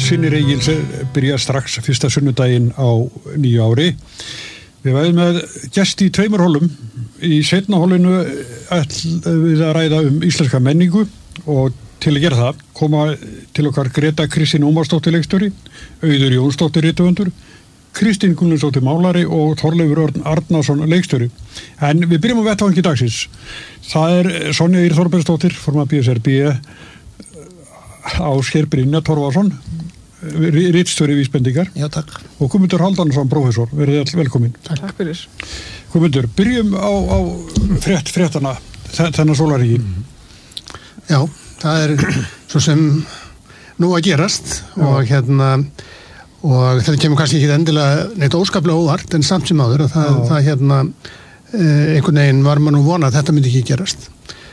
Sinnir Egils byrja strax fyrsta sunnudaginn á nýju ári. Við væðum með gesti í 2 hólum. Í seinna hólinu ætlum við að ræða íslenska menningu og til að gera það koma til okkar Greta Kristín Ómarsdóttir leikstjóri, Auður Jónsdóttir rithöfundur, Kristín Gunnlaugsdóttir málari og Þorleifur Örn Arnarsson leikstjóri. En við byrjum á vettvangi dagsins. Það Sonja Ýr Þorbergsdóttir, formaður BSRB, Ásgeir Brynjar Torfason, ritstjóri vísbendingar. Já, takk. Og Guðmundur Haldarsson, prófessor. Verið velkomin. Takk fyrir. Guðmundur, byrjum á fréttana þennan sólarhringinn. Já, það svo sem nú að gerast og og þetta kemur kannski ekki endilega neitt óskaplega óvart en samt sem áður að það einhvern veginn var maður nú vona að þetta myndi ekki gerast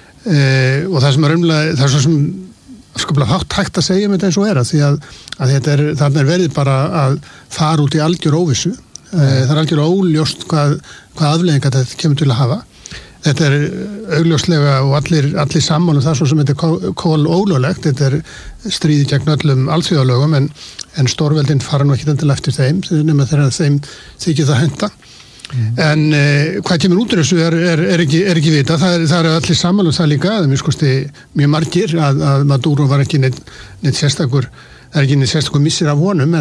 og það sem raunlega, það svo sem skaplega hægt að segja með þetta eins og því að þarna verið bara að fara út í algjör óvissu það algjör óljóst hvað afleiðingar þetta kemur til að hafa. Þetta augljóslega og allir sammála það svo sem þetta kól ólöglegt, þetta stríði gegn öllum alþjóðalögum en stórveldin fara nú ekki endilega eftir þeim nema þegar þeim þykir það henta. En hvað kemur út úr þessu er ekki vita, það allir sammála það líka, það mjög margir að Maduro var ekki neitt sérstakur, það ekki neitt sérstakur missir af honum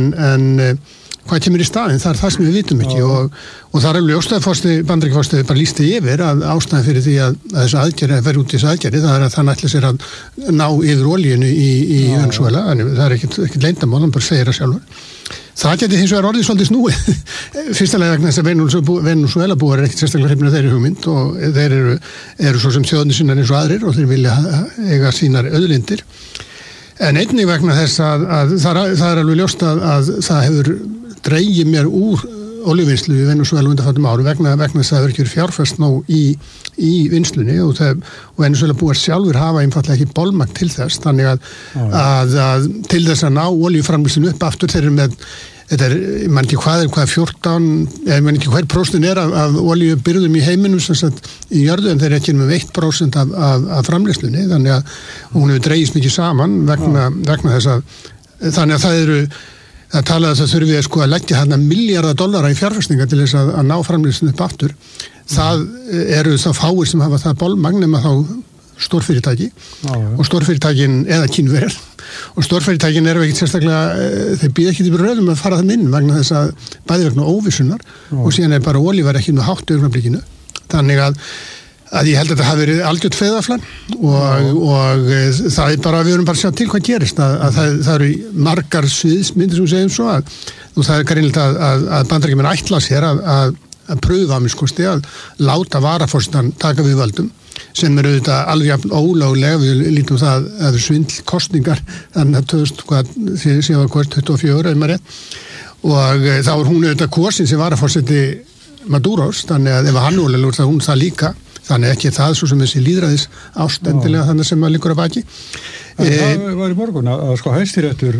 en hvað kemur í staðinn, það það sem við vitum ekki og það alveg ljóst Bandaríkjaforseti bara lýsti yfir að ástæðan fyrir því að þessu aðgerði, að vera út í þessu aðgerði, það að hann ætli sér að ná yfir olíunu í Venesúela, þannig það ekkert leyndarmál, hann bara segir það sjálfur. Það geti hins vegar orðið svolítið snúið. Fyrstulega vegna þess að Venesúela búar ekkert sérstaklega hrifnir af þeirri hugmynd og þeir eru svo sem þjóðnir sinnar eins og aðrir og þeir vilja eiga sínar auðlindir. En einnig vegna þess að það alveg ljóst að það hefur dregið mér úr olíuvinnslu í Venesúela undanfarnum árum vegna þess að það verður ekki fjárfest nóg í vinnslunni og Venesúela búar sjálfur hafa einfaldlega ekki bolmagn til þess þannig að til þess að ná olíuframleiðslunni upp aftur þeir eru með ég man ekki hvað 14 ég man ekki hver prósentin af olíubirgðum í heiminum sem sagt í jörðu en þeir ekki með 1% af framleiðslunni þannig að hún hefur dregist mikið saman vegna þess að þannig að það talaði að það þurfi að leggja $milljarða í fjárfestingar til þess að ná framleiðslunni upp aftur. Það eru það fáir sem hafa það bolmagn nema þá stórfyrirtæki og stórfyrirtækin eða Kínverjar og stórfyrirtækin eru ekkert sérstaklega þeir býða ekki til röðum að fara þann inn vegna þess að bæði vegna óvissunar og síðan bara olíu var ekki með hátt í augnablikinu. Þannig að ég held að þetta hafi verið algjört feðaflan og það bara, við erum bara að sjá til hvað gerist að það eru margar sviðsmyndir sem segjum svo að það greinilegt að Bandaríkjamenn ætla sér að pröfa að láta varaforsetann taka við völdum sem auðvitað alveg jafn ólöglega, við lítum það að það eru svindlkosningar þannig að 2024 og þá hún auðvitað kosin sem varaforseti Maduros, þannig að ef hann ólöglegur þá hún það líka þannig ekki það svo sem þessi lýðræðis ástendilega þannig sem að liggur að baki. Það var í morgun að Hæstiréttur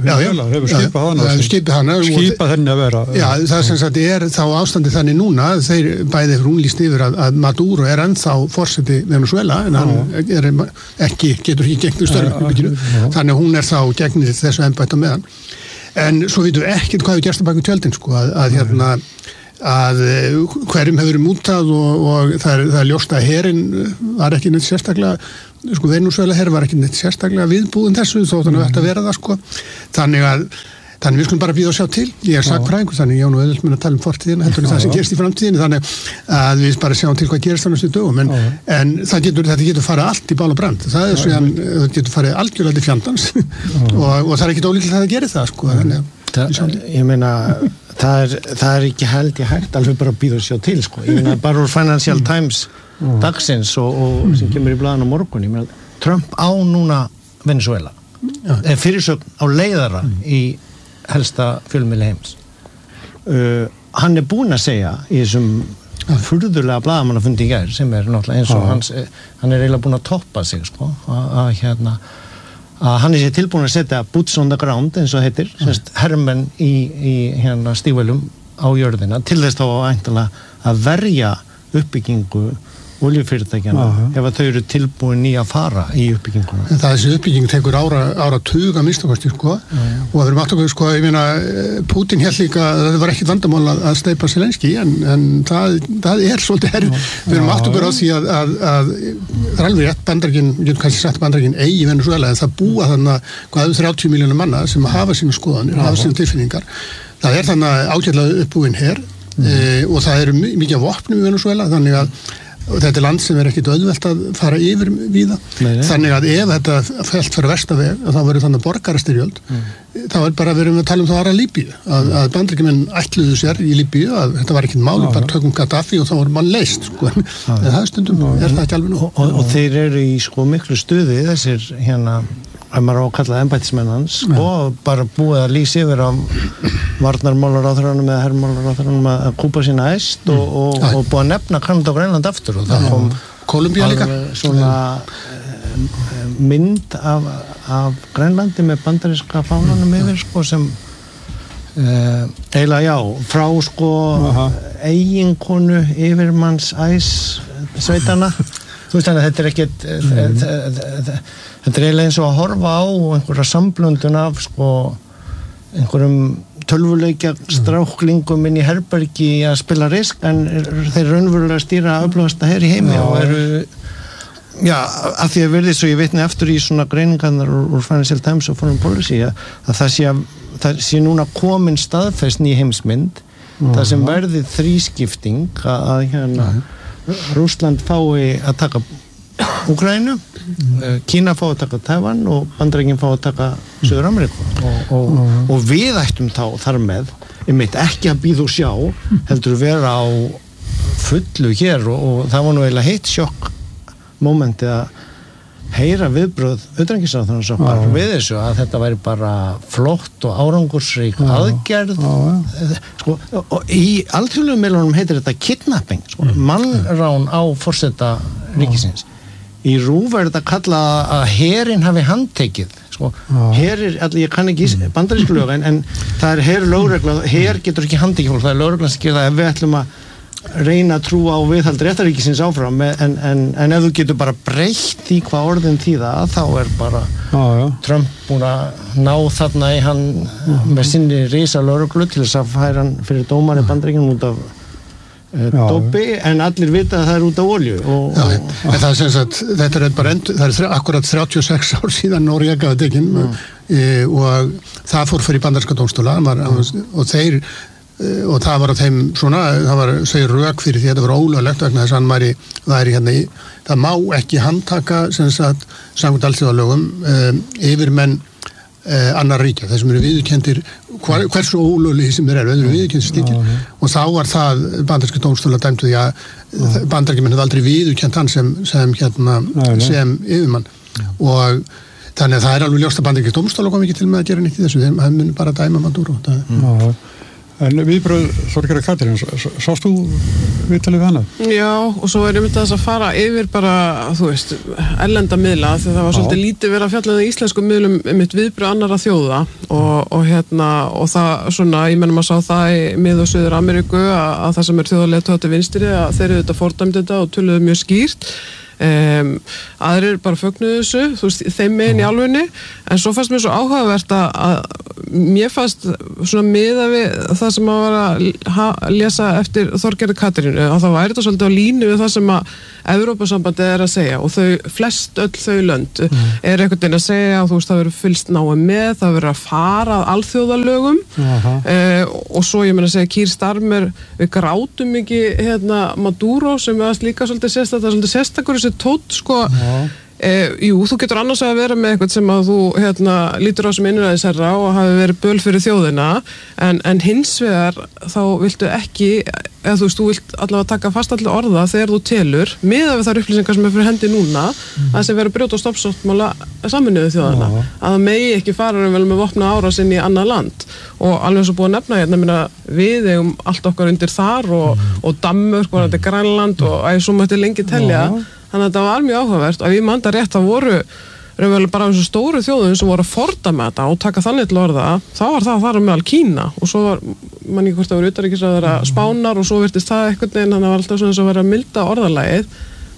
hefur skipað hana skipað henni að vera. Já, það sem sagt þá ástandið þannig núna þeir bæði hefur hún lýst yfir að Maduro ennþá forseti Venesúela en hann getur ekki gegn störfinu þannig að hún þá gegnir þessu embætti á meðan. En svo vitum við ekkert hvað við gerst að baki tjöldin að hverjum hefur verið mútað og það er ljóst að herinn var ekki neitt sérstaklega Venesúela herr var ekki neitt sérstaklega viðbúin þessu þótt hann ætti að vera það þannig við skulum bara bíða og sjá til ég sakfræðingur þannig ég á nú auðvitað með að tala fortíðina heldur en það sem gerist í framtíðinni þannig að við bara sjáum til hvað gerist á næstu dögum en þetta getur farið allt í bál og brand það það getur farið algjörlega til fjandans og það er ekki ólíklegt að það gerir það ég meina það ekki held ég hægt alveg bara að bíða og sjá til ég meina bara úr Financial Times dagsins og sem kemur í blaðan á morgun ég meina Trump á núna Venesúela fyrirsögn á leiðara í helsta fjölmiðli heims hann búinn að segja í þessum furðulega blaðamannafundi í gær sem náttúrulega eins og hann eiginlega búinn að toppa sig að hann sér tilbúin að setja boots on the ground eins og heitir, hermenn í stígvélum á jörðina til þess þá að verja uppbyggingu oljufyrirtækjana ef að þau eru tilbúin í að fara í uppbygginguna. En þessi uppbygging tekur áratug að minnstakosti, sko, og við erum aftur, sko, ég meina, Pútín hélt líka að það var ekkit vandamál að steypa Zelenský, en það svolítið við erum aftur á því að það alveg rétt Bandaríkin, við getum kannski sagt Bandaríkin eigi Venezuela, en það búa þannig hvað 30 milljónir manna sem hafa sína skoðanir, hafa sína tilfinningar. Það þannig ágætlega uppbúin her og það eru mikið vopnum í Venezuela, þannig að þetta land sem ekkit auðvelt að fara yfir víða. Þannig að ef þetta felt fyrir verstaveg, þá verður þannig borgarastyrjöld, þá bara við erum að tala um það aðra Líbíu, að Bandaríkjamenn ætluðu sér í Líbíu, að þetta var ekkit máli, bara tökum Gaddafi og þá var mann leyst, sko. En það stundum það ekki alveg nú. Og þeir eru í sko miklu stuði, þessir að maður á að kalla embættismennans og bara búið að lýsa yfir á varnarmálaráðherranum eða hermálaráðherranum að kúpa sína æst og búið að nefna Kanada og Grænland aftur og það kom Kólumbía líka svona mynd af Grænlandi með bandaríska fánanum yfir sko sem eiginlega frá sko eiginkonu yfirmanns æs sveitana. Þú veist þannig að þetta ekkert þetta eiginlega eins og að horfa á einhverja samblöndun af sko einhverjum tölvuleikja stráklingum inn í herbergi að spila risk en þeir raunverulega stýra öflugasta her í heimi og eru að því að verði svo ég vitni eftir í svona greiningarnar úr Financial Times og Foreign Policy að það sé núna komin staðfest ný heimsmynd það sem verði þrískipting að Rússland fái að taka Úkraínu, Kína fái að taka Tævan og Bandaríkin fái að taka Suður-Ameríku og við ættum þá þar með ekki að bíða og sjá heldur vera á fullu hér og það var nú eiginlega heitt sjokk mómenti að heyra viðbrögð utanríkisráðherrans okkar við þessu að þetta væri bara flott og árangursrík aðgerð sko, og í alþjóðlegum miðlunum heitir þetta kidnapping sko, mannrán á forseta ríkisins í RÚV þetta kalla að herinn hafi handtekið sko, herir, allir ég kann ekki bandarísku lög en það er herlögregla her getur ekki handtekið fólk, það er lögreglan sem gerir það ef við ætlum að reyna að trúa á viðhald réttaríkisins áfram en ef þú getur bara breytt því hvað orðin þýða þá er bara Trump búin að ná þarna í hann með sinni risa lögreglu til þess að færa hann fyrir dómar í Bandaríkjunum út af dópi en allir vita að það er út af olju en það er sem sagt þetta er bara það er akkurat 36 ár síðan Noriega var tekinn og það fór fyrir bandaríska dómstóla og þeir og það var á þeim svona, það var segir rök fyrir því að þetta var ólöglegt vegna þess að hann væri hérna í, það má ekki handtaka sem sagt samkvæmt alþjóðalögum yfirmenn annar ríkja, þessum eru viðurkenndir hversu ólöglegir sem þeir eru viðurkenndir stíkir og þá var það bandaríska dómstóla dæmdu því að bandaríkjamenn hefði aldrei viðurkennt hann sem yfirmann og þannig að það er alveg ljóst að bandaríska dómstóla kom ekki til með að gera neitt í þessu, þeim mun bara dæma Maduro En viðbröð Þorgerðar Katrín, sást þú viðtalið við hana? Já, og svo er einmitt þess að fara yfir bara, þú veist, erlenda miðla þegar það var svolítið lítið verið að fjalla í íslenskum miðlum einmitt viðbröð annarra þjóða og það svona, ég menn maður sá það í Mið- og Suður-Ameríku að það sem er þjóðarleiðtogar til vinstri að þeir eru þetta fordæmdu þetta og töluðu mjög skýrt aðrir bara fögnuðu þessu þú veist, þeim megin í alvunni en svo fannst mér svo áhugavert að mér fannst svona miða við það sem að vera að lesa eftir Þorgerði Katrínu og það væri þetta svolítið á línu við það sem að Evrópusambandið er að segja og flest öll þau lönd er einhvern veginn að segja og þú veist það verður fylgst náið með það verður að fara að alþjóðalögum og svo ég meina að segja Keir Starmer við grátum ekki Maduro sem er líka svolítið sérstakur tótt sko jú, þú getur annars að vera með eitthvað sem að þú lítur á sem innræðisherra og hafi verið böl fyrir þjóðina en hins vegar þá viltu ekki eða þú veist, þú vilt allavega taka fast allir orða þegar þú telur, miðað við þær upplýsingar sem er fyrir hendi núna, að sem verður brjóta og stoppsáttmála Sameinuðu þjóðanna að það megi ekki fara vel með vopna árás inn í annað land og alveg svo búið að nefna við eigum allt okkar undir þar og Danmörk og þetta Grænland og svo mætti lengi telja þannig að þetta var mjög áhugavert og ef ég manda rétt það voru bara eins og stóru þjóðum sem voru að fordæma þetta og taka þannig til orða þá var það að fara meðal Kína og svo var, mann ekki hvort það voru utanríkisráðherra Spánar og svo virtist það eitthvað en það var alltaf svona eins og vera að milda orðalagið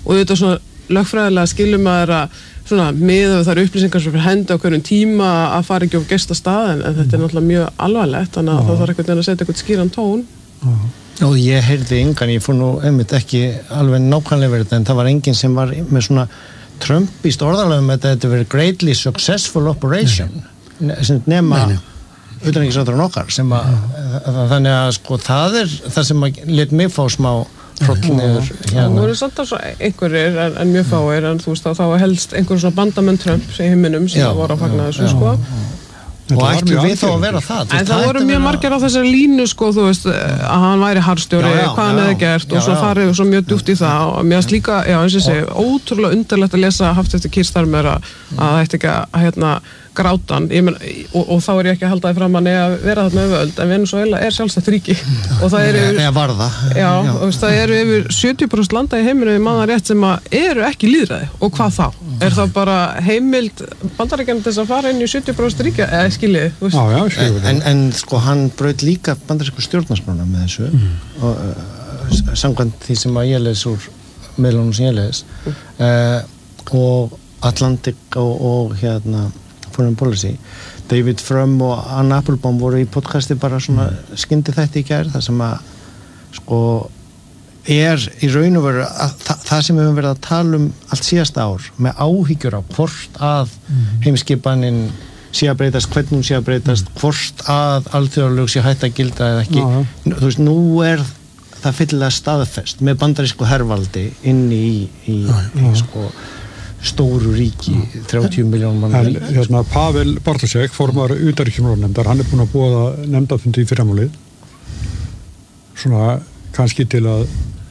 og þetta svona lögfræðilega skilur maður að svona miðað þar upplýsingar sem fyrir hendi á hverjum tíma að fara ekki á gestastað en þetta náttúrulega mjög alvarlegt þannig að það þarf einhvern veginn að setja einhvern skýran tón. Og ég heyrði engan, ég fór nú einmitt ekki alveg nákvæmlega verið en það var enginn sem var með svona Trumpist orðalagum að þetta verið greatly successful operation sem nema utanríkisráðherrann okkar sem að þannig að sko það það sem að lét mig fá smá hrollniður hérna. Það voru samt að einhverjir en mjög fáir en þú veist þá helst einhverjum svona bandamenn Trump í heiminum sem voru að fagna þessu sko. Og ættu við þá að vera það. En það voru mjög margir á þessari línu sko, þú veist, að hann væri harðstjóri, hvað hann hefði gert og svo farið svo mjög djúpt í það og mér finnst líka, eins og ég segi, ótrúlega undarlegt að lesa haft eftir Keir Starmer að það ætti ekki að grátan, og þá ég ekki að halda það fram að vera þarna öföld, en Venezuela sjálfstætt ríki og það það eru yfir 70% landa í heiminum í manna rétt sem eru ekki lýðræði og hvað þá? Er það bara heimild Bandaríkjanna til þess að fara inn í 70% ríkja eða skiljið? En sko hann braut líka bandarísku stjórnarskrána með þessu og samkvæmt því sem að ég les úr miðlunum sem ég les og Atlantic og Foreign Policy. David Frum og Anna Applebaum voru í podcasti bara svona skyndi þetta í gær það sem að sko í raun og veru það sem við höfum verið að tala allt síðasta ár með áhyggjur á hvort að heimskipanin sé að breytast, hvernig hún sé að breytast hvort að alþjóðalög sé hætt að gilda eða ekki. Þú veist, nú það fyllilega staðfest með bandarísku hervaldi inni í sko stóru ríki, 30 miljón manna ríki. Pavel Bartošek, formar utanríkismálanefndar, hann búinn að boða nefndarfundi í fyrramálið svona kannski til að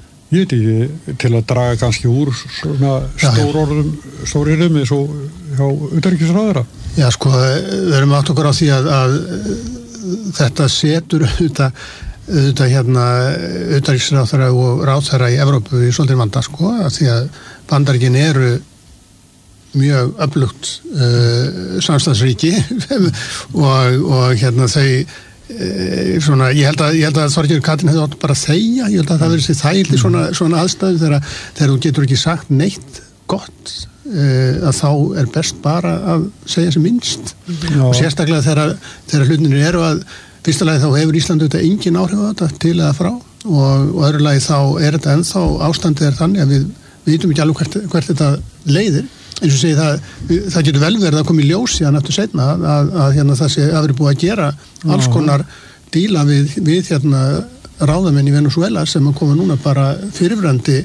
draga kannski úr svona stóriðum eins og hjá utanríkisráðherra. Já, sko, við erum átt okkur á því að þetta setur auðvitað utanríkisráðherra og ráðherra í Evrópu í svolítið vanda, sko, að því að Bandaríkin eru mjög öflugt samstagsríki og þau svona, ég held að Þorgerður Katrín hefði átt bara að þegja, ég held að það verið sér þægildi svona aðstæðu þegar þú getur ekki sagt neitt gott að þá best bara að segja sem minnst og sérstaklega þegar hlutinir eru að fyrsta lagi þá hefur Ísland auðvitað engin áhrif á þetta til eða frá og öðru lagi þá þetta ennþá ástandið þannig að við vitum ekki alveg hvert þetta leiðir. Eins og segi það getur vel verið að koma í ljós síðan eftir seinna að það sé að vera búið að gera alls konar díla við ráðamenn í Venezuela sem að koma núna bara fyrirverandi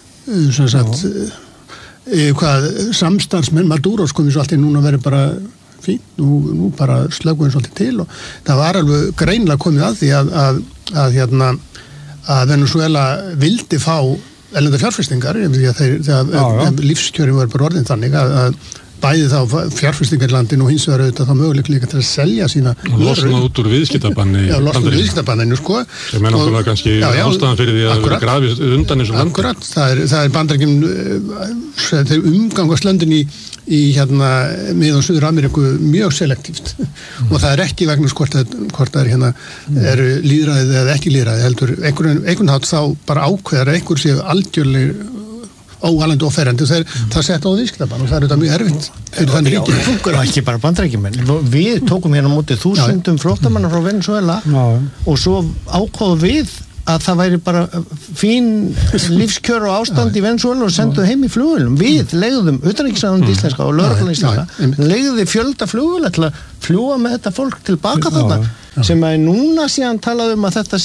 samstarfsmenn Maduros komið svo alltaf núna verið bara fínt, nú bara slögum við svolítið til og það var alveg greinilega komið að því að Venezuela vildi fá erlendar fjárfestingar þegar lífskjörin var bara orðin þannig að bæði þá fjárfestingar í landinu og hins vegar auðvitað þá möguleik líka til að selja sína losna út úr viðskiptabanni viðskiptabanninu sko sem náttúrulega kannski ástæðan fyrir því að vera grafið undan þessu landi. Akkurat, það Bandaríkin þeir umgangast löndin í mið- og Suður-Ameríku mjög selektíft og það ekki vegna hvort það eru lýðræðið eða ekki lýðræðið heldur einhvern hátt þá bara ákveðar að einhver séu algjörlega óalandi og ferandi það sett á viðskiptabann og það þetta mjög erfitt fyrir þannig ríki. Það er ekki bara Bandaríkjamenn. Við tókum hérna mótið 1000 flóttamanna frá Venezuela og svo ákváðum við að það væri bara fín lífskjör og ástand í Venezuela og senduð heim í flugvélum. Við leigðum utanríkisráðuneytið íslenska og lögreglan íslenska leigði fjölda flugvéla til að fljúga með þetta fólk tilbaka þarna sem að núna síðan talaði að þetta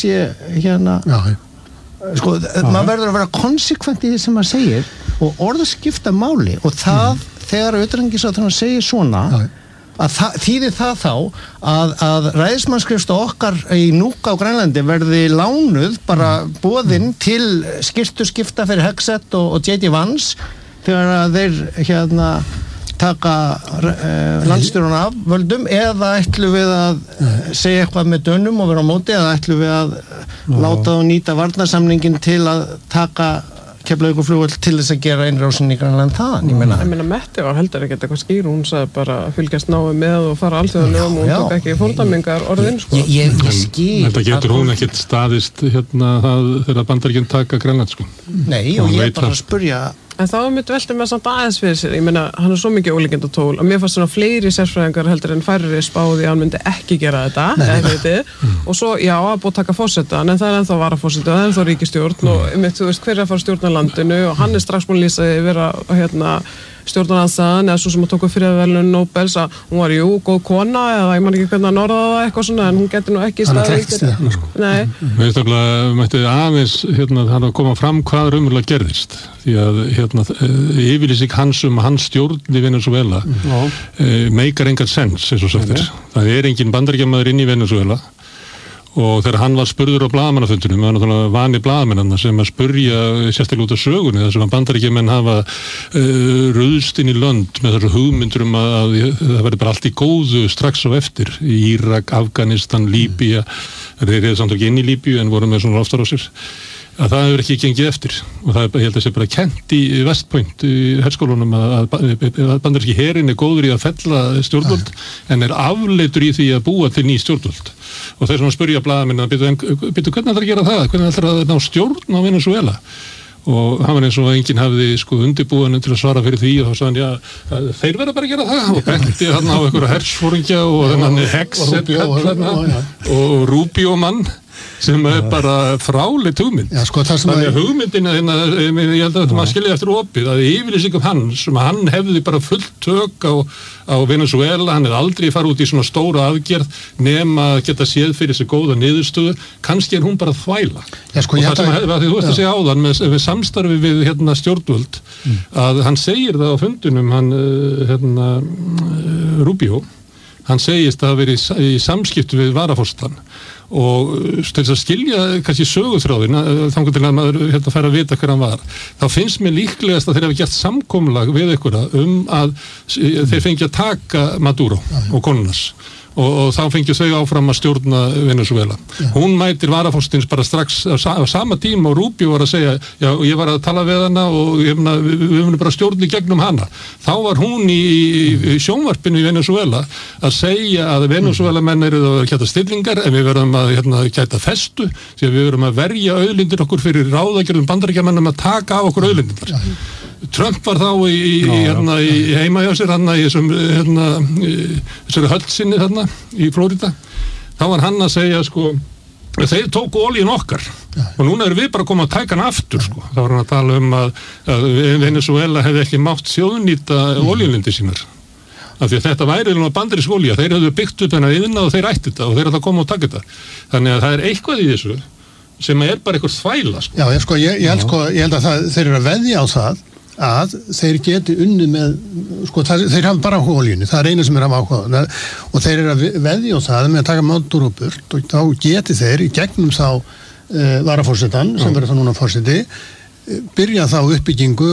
sé sko, maður verður að vera konsekvent í því sem maður segir og orðskipta máli og það þegar utanríkisráðherrann segir svona að þýðir það þá að ræðismannsskrifstofa okkar í Núka á Grænlandi verði lánuð bara boðinn til skipta fyrir Hexet og J.D. Vance þegar að þeir taka landstjórun af völdum eða ætlum við að segja eitthvað með dönum og vera á móti eða ætlum við að láta og nýta varnarsamningin til að taka Keflavíkurflugvöll til þess að gera innrásin í Grænland þaðan, ég meina Mette var heldur ekkert eitthvað skýr, hún sagði bara fylgjast náið með og fara alþjóðlegum og hún tók ekki fordæmingar orðin sko. Ég skil. Þetta getur hún ekkert staðist það þegar Bandaríkin taka Grænland sko. Nei, og ég bara að spurja En þá myndi velta með samt aðeins fyrir sér, ég meina, hann svo mikið ólíkindatól og mér fannst svona fleiri sérfræðingar heldur en færri spáði að hann myndi ekki gera þetta, og svo, já, að búið að taka forsetann, en það ennþá varaforseti og það ennþá ríkisstjórn og þú veist, hver að fara stjórna landinu og hann strax búin að lýsa vera, stjórnarandstaðan eða svo sem að tóku friðarverðlaun Nóbels að hún var góð kona eða ég man ekki hvernig að orða það eitthvað svona en hún getur nú ekki staðið Nei. Mér finnst mætti aðeins það að koma fram hvað raunverulega gerðist því að yfirlýsing hans hans stjórn í Venezuela meikar engan sens eins og sagt það engin bandaríkjamaður inn í Venezuela og þegar hann var spurður á blaðamannafundunum, það var náttúrulega vanir blaðamennanna sem að spurja sérstaklega út af sögunni, þar sem að bandaríkjamenn hafa ruðst inn í lönd með þessu hugmyndur að það verður bara allt í góðu strax á eftir, Írak, Afganistan, Líbía, þeir eru samt ekki inn í Líbíu en voru með svona loftarásir, að það hefur ekki gengið eftir og það ég held að sé bara kent í West Point í herskólunum að bandaríski herinn góður í að fella stjórnvöld en afleitur í því að búa til ný stjórnvöld og þeir svona spurja blaðamenn að byrju hvernig ætlar að gera það, hvernig ætlar að ná stjórn á Venezuela og hann var eins og enginn hafði undirbúinu til að svara fyrir því og þá sagði hann, þeir verða bara að gera það og benti hann á einhverja hersfóringja og þennan Hexet og Rubio mann sem bara fráleitt hugmynd. Já, sko, þannig að hugmyndina ég held að maður skilja eftir opið að yfirlýsingum hans sem hann hefði bara fullt tök á Venezuela, hann hefði aldrei farið út í svona stóra aðgerð nema að geta séð fyrir sig góða niðurstöðu, kannski hún bara þvæla. Já, sko, og það sem að þú veist að segja áðan með samstarfi við stjórnvöld að hann segir það á fundunum Rubio, hann segist að hafa verið í samskiptu við varaforsetann og til þess að skilja kannski söguþráðin þannig til að maður fær að vita hver hann var þá finnst mér líklegast að þeir hafa gert samkomulag við einhverja að þeir fengi að taka Maduro og konunars og þá fengi þau áfram að stjórna Venezuela. Hún mætir varaforsetins bara strax á sama tíma og Rubio var að segja, já, ég var að tala við hana og við munum bara stjórna í gegnum hana. Þá var hún í sjónvarpinu í Venezuela að segja að Venezuela menn eru að gæta stillingar en við verðum að gæta festu því að við verðum að verja auðlindir okkur fyrir ráðagjörðum bandaríkjamennum að taka á okkur auðlindir. Trump var þá í heima hjá sér í þessari höllsinni í Flórida. Þá var hann að segja þeir tóku olíun okkar og núna erum við bara komið að tæka hann aftur Þá var hann að tala að Venezuela hefði ekki mátt þjóðnýta olíulindi sínar. Af því að þetta væri bandarísk olía, þeir hefðu byggt upp hennar yðna og þeir ætti þetta og þeir ætla að koma og taka þetta. Þannig að það eitthvað í þessu sem bara eitthvað þvæla. Já, ég held að þeir eru að veðja á það að þeir geti unnið með þeir hafa bara áhuga á olíunni, það eina sem hafa áhuga og þeir eru að veðja á það með að taka Maduro burt og þá geti þeir í gegnum þá varaforsetann sem verður þá núna forseti byrja þá uppbyggingu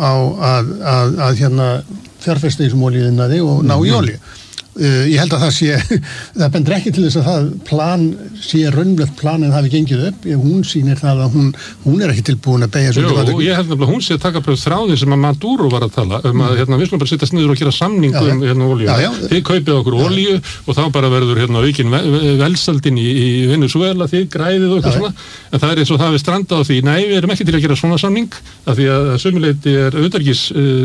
á að fjárfesta í þessum olíuiðnaði og ná í olíu. Ég held að það bendur ekki til þess að það plan sé raunlegt plan en það hafi gengið upp ef hún sýnir það að hún ekki tilbúin að beygja svo og ég held nefnilega hún sé að taka bara þráðin sem að Maduro var að tala að við slum bara sittast niður og gera samning olíu. Þið kaupið okkur olíu og þá bara verður aukin velsaldin í Venezuela, þið græðið og eitthvað svona en það eins og það við strandað á því við erum ekki til að gera svona samning af því að sömuleyti utanríkis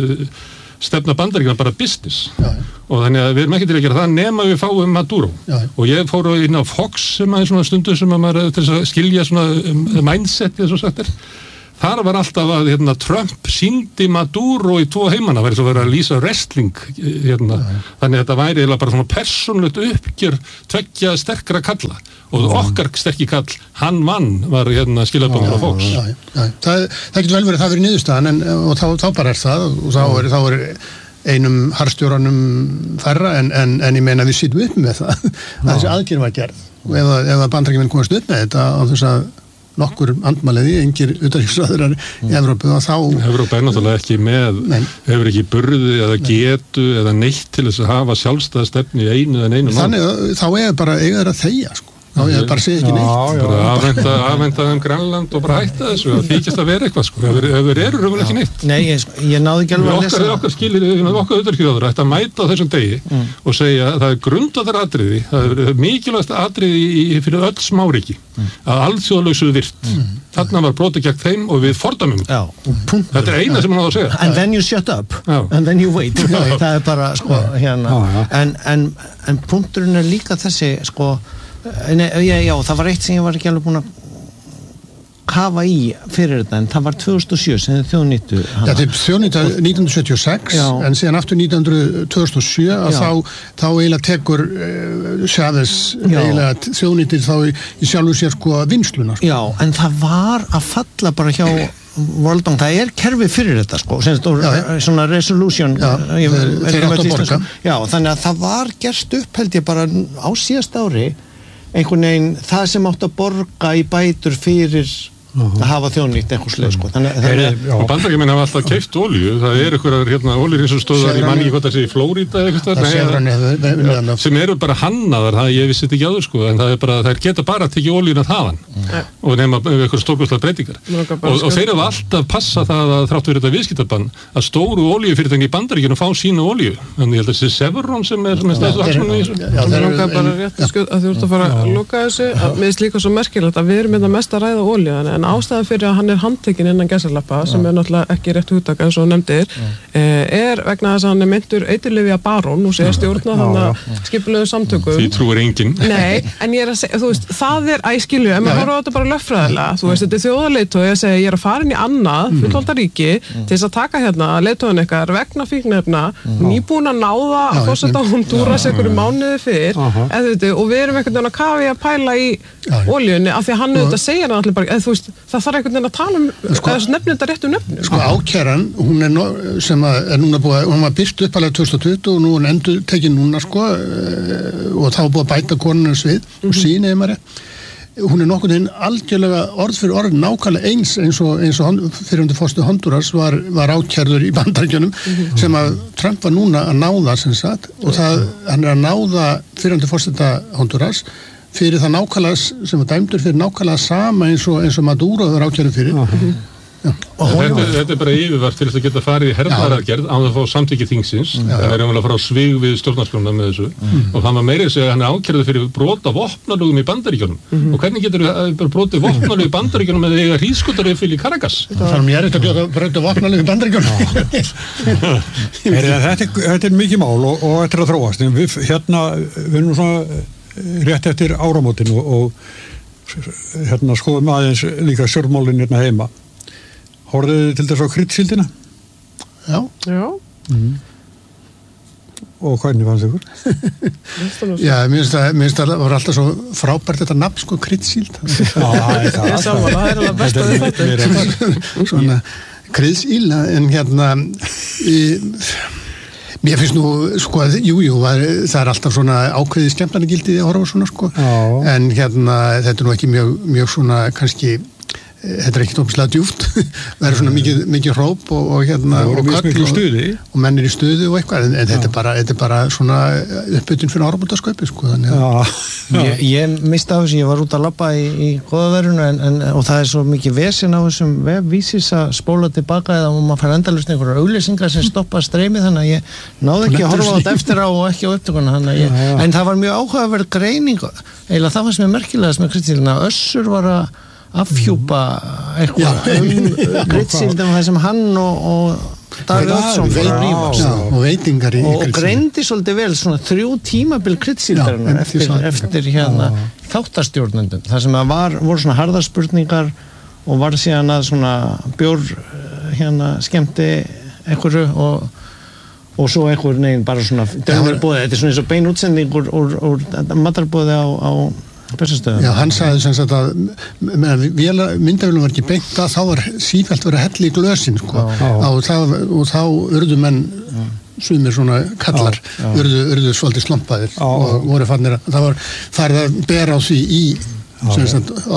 stefna bandaríkjanna bara business og þannig að við erum ekki til að gera það nema við fáum Maduro og ég fór inn á Fox sem að svona stundu sem að maður til að skilja svona mindset eða svo sagt þar var alltaf að Trump sýndi Maduro í 2 heimana verið svo verið að lýsa wrestling þannig að þetta væri bara svona persónulegt uppgjör 2 sterkra kalla og okkar sterki kall, hann vann var skilabóngur á Fox. Það getur vel verið það verið niðurstaðan og þá bara það og þá er einum harðstjóranum færra en ég meina við sittum upp með það að þessi aðgerð var gerð og ef að bandaríkjamenn komast upp með þetta á þess að nokkur andmæliði, engir utanríkisráðherrar í Evrópu og þá... Evrópa náttúrulega ekki hefur ekki burði eða getu eða neitt til þess að hafa sjálfstæða stefni í einu en einu mál. Þannig þá bara eiga þeir að þegja Já, ég bara segi ekki neitt. Bara afvenda Grænland og bara hætta þessu, það þykist að vera eitthvað, sko. Ef þeir eru raunverulega ekki neitt. Nei, ég náði ekki alveg að lesa. Okkar skilir, okkar utanríkisráðherra ætti að mæta á þessum degi og segja að það grundvallaratriði, það er mikilvægasta atriði fyrir öll smáríki, að alþjóðalögsu virt. Þarna var brotið gegn þeim og við fordæmum. Þetta eina sem hann á að segja. And then you shut up, and then you wait. Það er bara, sko, hérna. En punkturinn er líka þessi, sko, já, það var eitt sem ég var ekki alveg búin að kafa í fyrir þetta, en það var 2007 sem þið þjóðnýttu. Já, þið þjóðnýttu 1976, en síðan aftur 2007 að þá eiginlega tekur Chávez eiginlega þjóðnýttir þá í sjálfu sér sko vinsluna. Já, en það var að falla bara hjá World Bank, það er kerfi fyrir þetta sko, svona resolution þeir átt að borga. Já, þannig að það var gerst upp held ég bara á síðast ári einhvern veginn það sem átt að borga í bætur fyrir að hafa þjóðnýtt eitthvað sleið sko. Og Bandaríkjamenn hafa alltaf keypt olíu, það er einhverjar olíuhreinsunarstöðvar í manni hvort það sé í Flórída eitthvað sem eru bara hannaðar, það ég vissi þetta ekki áður sko, en það er bara, þær geta bara að tekja olíuna þaðan og nema eitthvað stórkostlega breytingar og þeir hafa alltaf passa það að þrátt fyrir þetta viðskiptabann að stóru olíufyrirtæki í Bandaríkjunum fá sína olíu, en ég held að þessi Chevron sem er stærstu hagsmunum í þessu. Það langar bara rétt að þú ert að fara að loka þessu, mér finnst líka svo merkilegt að við erum með það mest að ræða olíu, en ástæðan fyrir að hann er handtekinn innan gæsalappa sem er náttúrulega ekki rétt hugtak eins og nefndir er vegna þess að hann er meintur eiturlyfja barón og sé stjórna þannig að skipulöðu samtökum. Því trúir enginn. Nei, en ég er að segja, þú veist, það er æskilju, en maður horfa á þetta bara lögfræðilega, þú veist, þetta er þjóðarleiðtogi að segja ég er að fara inn í annað fullvalda ríki til þess að taka hérna leiðtoginn ykkar vegna fíkniefna, nýbúin að náða að forseta Hondúras einhverju mánuði fyrr, og við erum einhvern veginn að kafi að pæla í olíunni af því að hann auðvitað segja hann allir bara, þú veist, það þarf einhvern veginn að tala nefnum þetta réttu nefnum. Sko ákæran, hún er sem er núna búið, hún var birt uppalega 2020 og nú er endur tekin núna sko og þá búið að bæta konunars við og sína hún er nokkurn veginn algjörlega orð fyrir orð nákvæmlega eins og fyrirhundi forseti Honduras var ákærður í Bandaríkjunum sem að Trump var núna að náða sem sagt og hann er að náða fyrirhundi forseta Honduras fyrir það nákvæmlega sem var dæmdur fyrir nákvæmlega sama eins og Maduro var ákærður fyrir. Þetta er bara yfirvart til þess að geta farið í hernaðaraðgerð án að fá samþykki þingsins það er að fara á svig við stjórnarskrána með þessu og það var meira að segja að hann er ákærður fyrir brot af vopnalögum í Bandaríkjunum og hvernig getur við brotið vopnalög í Bandaríkjunum með eiga hrískotarifil í Caracas þannig að ég er eitthvað að brota vopnalög í Bandaríkjunum Þetta er mikið mál og þetta er að þróast við erum svona rétt eftir áramótinu og skoðum aðeins líka stjórnmálin hérna heima Horfðu þið til þess á kryddsíldina? Já. Og hvernig fannst ykkur? Já, mér finnst það var alltaf svo frábært þetta nafn, sko, kryddsíld. Það er alveg best að við þetta. Svona kryddsíld, en hérna, mér finnst nú, sko, það er alltaf svona ákveðið skemmtarnagildið að horfa svona, sko. En hérna, þetta er nú ekki mjög svona, kannski, þetta er ekkert óbærslega djúpt það er svona mikið hróp og hérna og menn í stuði og eitthvað en þetta er bara svona uppbytun fyrir áramótasköpi sko ég misti af þessu, ég var út að labba í góðaverðinu og það er svo mikið vesen á þessum vefvísis að spóla tilbaka eða maður fær endalaust einhverjar auglýsingar sem stoppa streymið þannig að ég náði ekki að horfa á þetta eftir á og ekki á upptökuna en það var mjög áhugaverð greining eiginlega það var sem er merkilegast með kryddsíldina Össur var að afhjúpa eitthvað kryddsíldum það sem hann og Davíð Oddsson og veitingar og greindi svolítið vel svona 3 tímabil kryddsíldarinnar eftir hérna þáttastjórnendum það sem voru svona harðarspurningar og var síðan að svona bjór hérna skemmti einhverju og svo einhver neginn bara svona dömarbóði, þetta er svona eins og bein útsending úr matarbóði á Bessastöðum. Já, hann sagði sem sagt að myndavélum var ekki beint að þá var sífellt verið að hella í glösin sko. og þá urðu menn sumir svona kallar urðu svolítið slompaðir og voru farnir að það var farið að bera á því í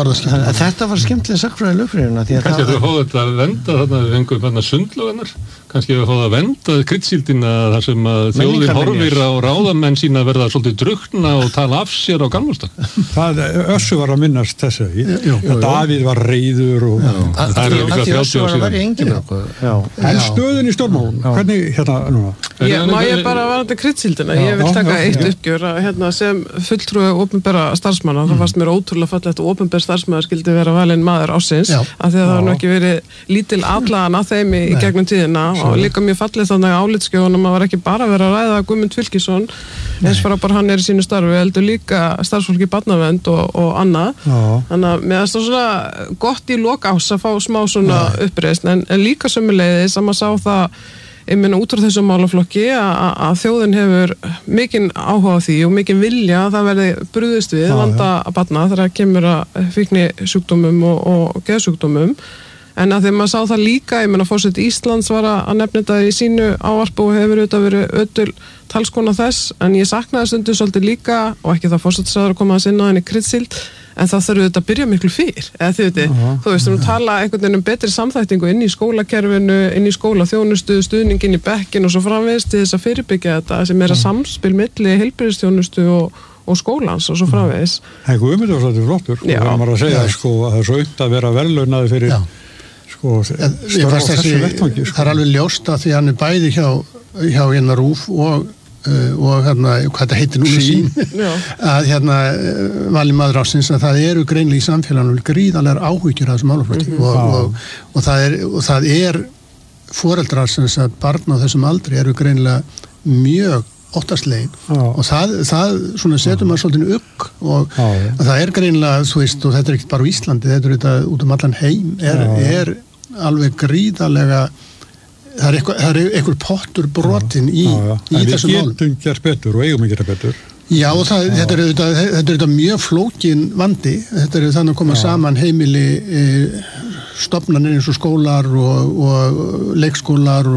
Þetta var skemmtilega sakfræði lögfræðina kannski að þú hóðu þetta að venda þarna við einhverjum sundlögunar kannski að fá það að venda kryddsíldina þar sem að þjóðin horfir á ráðamenn sína að verða svolítið drukkna og tala af sér á gamlástak. Það Össur var að minnast þessu að Davíð var reiður og það er líka 30 ár síðan. En stöðun í stjórnmálum, hvernig hérna núna? Má ég bara varðandi kryddsíldina, ég vil taka eitt uppgjör að sem fulltrúi opinbera starfsmanna, það fannst mér ótrúlega fallegt að opinber starfsmaður skildi vera valinn maður ársins, af því að það var nú ekki verið lítil atlagan að þeim í gegnum tíðina og líka mjög fallið þannig að álitsgjöfunum að var ekki bara verið að ræða Guðmund Fylkisson eins fyrir að bara hann í sínu starfi, heldur líka starfsfólki í barnavernd og annað. Þannig að mér finnst það svona gott í lok ás að fá smá svona uppreisn en líka sömuleiðis að maður sá það ég meina út frá þessum málaflokki að þjóðin hefur mikinn áhuga á því og mikinn vilja að það verði brugðist við vanda að barna þegar kemur að fíknisjúkdómum og geðsjúkdómum en að þegar maður sá það líka, ég meina forseti Íslands var að nefna þetta í sínu ávarpi og hefur auðvitað verið öll talskona þess en ég saknaði stundum svolítið líka og ekki það forsætisráðherra að koma að sinna henni kryddsíld en það þarf auðvitað að byrja miklu fyrr eða þú veist, tala einhvern veginn betri samþættingu inn í skólakerfinu, inn í skólaþjónustu, stuðning inn í bekkin og svo framvegis til þess að fyrirbyggja þetta sem að samspil milli heilbrigðisþjónustu og skólans og svo framvegis. Það Guðmundur var svolítið flottur, það var að segja að það er svo aukt að vera verðlaunaði fyrir það er alveg ljóst að því hann er bæði hjá hérna RÚV og hérna, hvað þetta heitir núna sín að hérna valin maður ásins að það eru greinlega í samfélaginu gríðarlegar áhyggjur af þessum málaflokki og það er foreldrar sem sagt barn á þessum aldri eru greinlega mjög óttaslegin og það svona setur maður svolítið ugg og það er greinlega, þú veist, og þetta er ekkert bara á Íslandi, þetta er þetta út allan heim er alveg gríðarlega það er einhver pottur brotin í þessum málum. Við getum gert betur og eigum að gera betur. Já, og þetta er auðvitað mjög flókin vandi, þetta er þannig að koma saman heimili stofnanir eins og skólar og leikskólar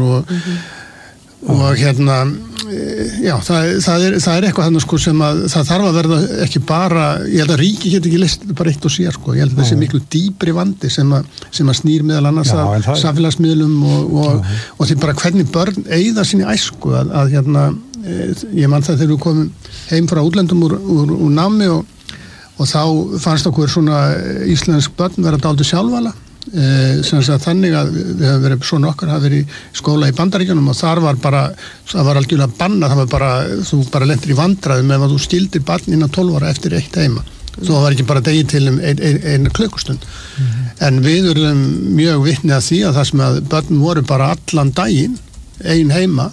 og hérna já, það er eitthvað þannig sko sem að það þarf að verða ekki bara, ég held að ríki geti ekki list bara eitt og sér sko, ég held að það sé miklu dýpri vandi sem að snýr meðal annars að samfélagsmiðlum og því bara hvernig börn eyða sín í æsku að hérna, ég man það þegar við komum heim frá útlendum úr námi og þá fannst okkur svona íslensk börn vera dálítið sjálfvala sem að þannig að við hefum verið svona okkar hafa verið í skóla í Bandaríkjunum og þar var bara, það var algjörlega banna það var bara, þú bara lentir í vandræðum ef að þú skildir barn innan 12 ára eftir eitt heima, þú var ekki bara degi til eina klukkustund en við erum mjög vitni að því að það sem að börn voru bara allan daginn ein heima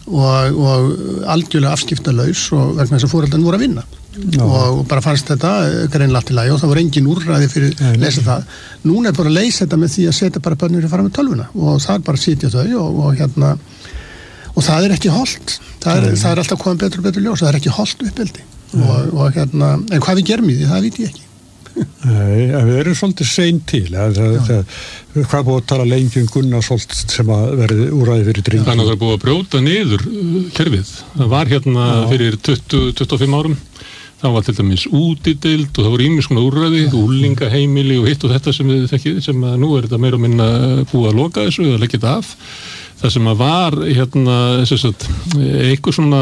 og algjörlega afskiptalaus og vegna þess að foreldrarnir voru að vinna og bara fannst þetta greinlega allt í lagi og það voru engin úrræði fyrir að leysa það. Núna er bara að leysa þetta með því að setja bara börnir fram með tölvuna og það er bara að sitja þau og hérna og það er ekki holdt. Það er alltaf komið betur og betur ljós, það er ekki holdt uppeldi og hérna, en hvað við gerum í því, það veit ég ekki. Nei, við erum svolítið sein til hvað búið að tala lengi Gunnarsholt sem að verði úrræði fyrir drengi. Þannig að það er búið að brjóta niður kerfið. Það var hérna fyrir 20-25 árum þá var til dæmis útideild og það voru ýmis konar úrræði, úlingaheimili og hitt og þetta sem við þekkið, sem að nú er þetta meira og minna búið að loka þessu eða leggja þetta af. Það sem að var hérna eitthvað svona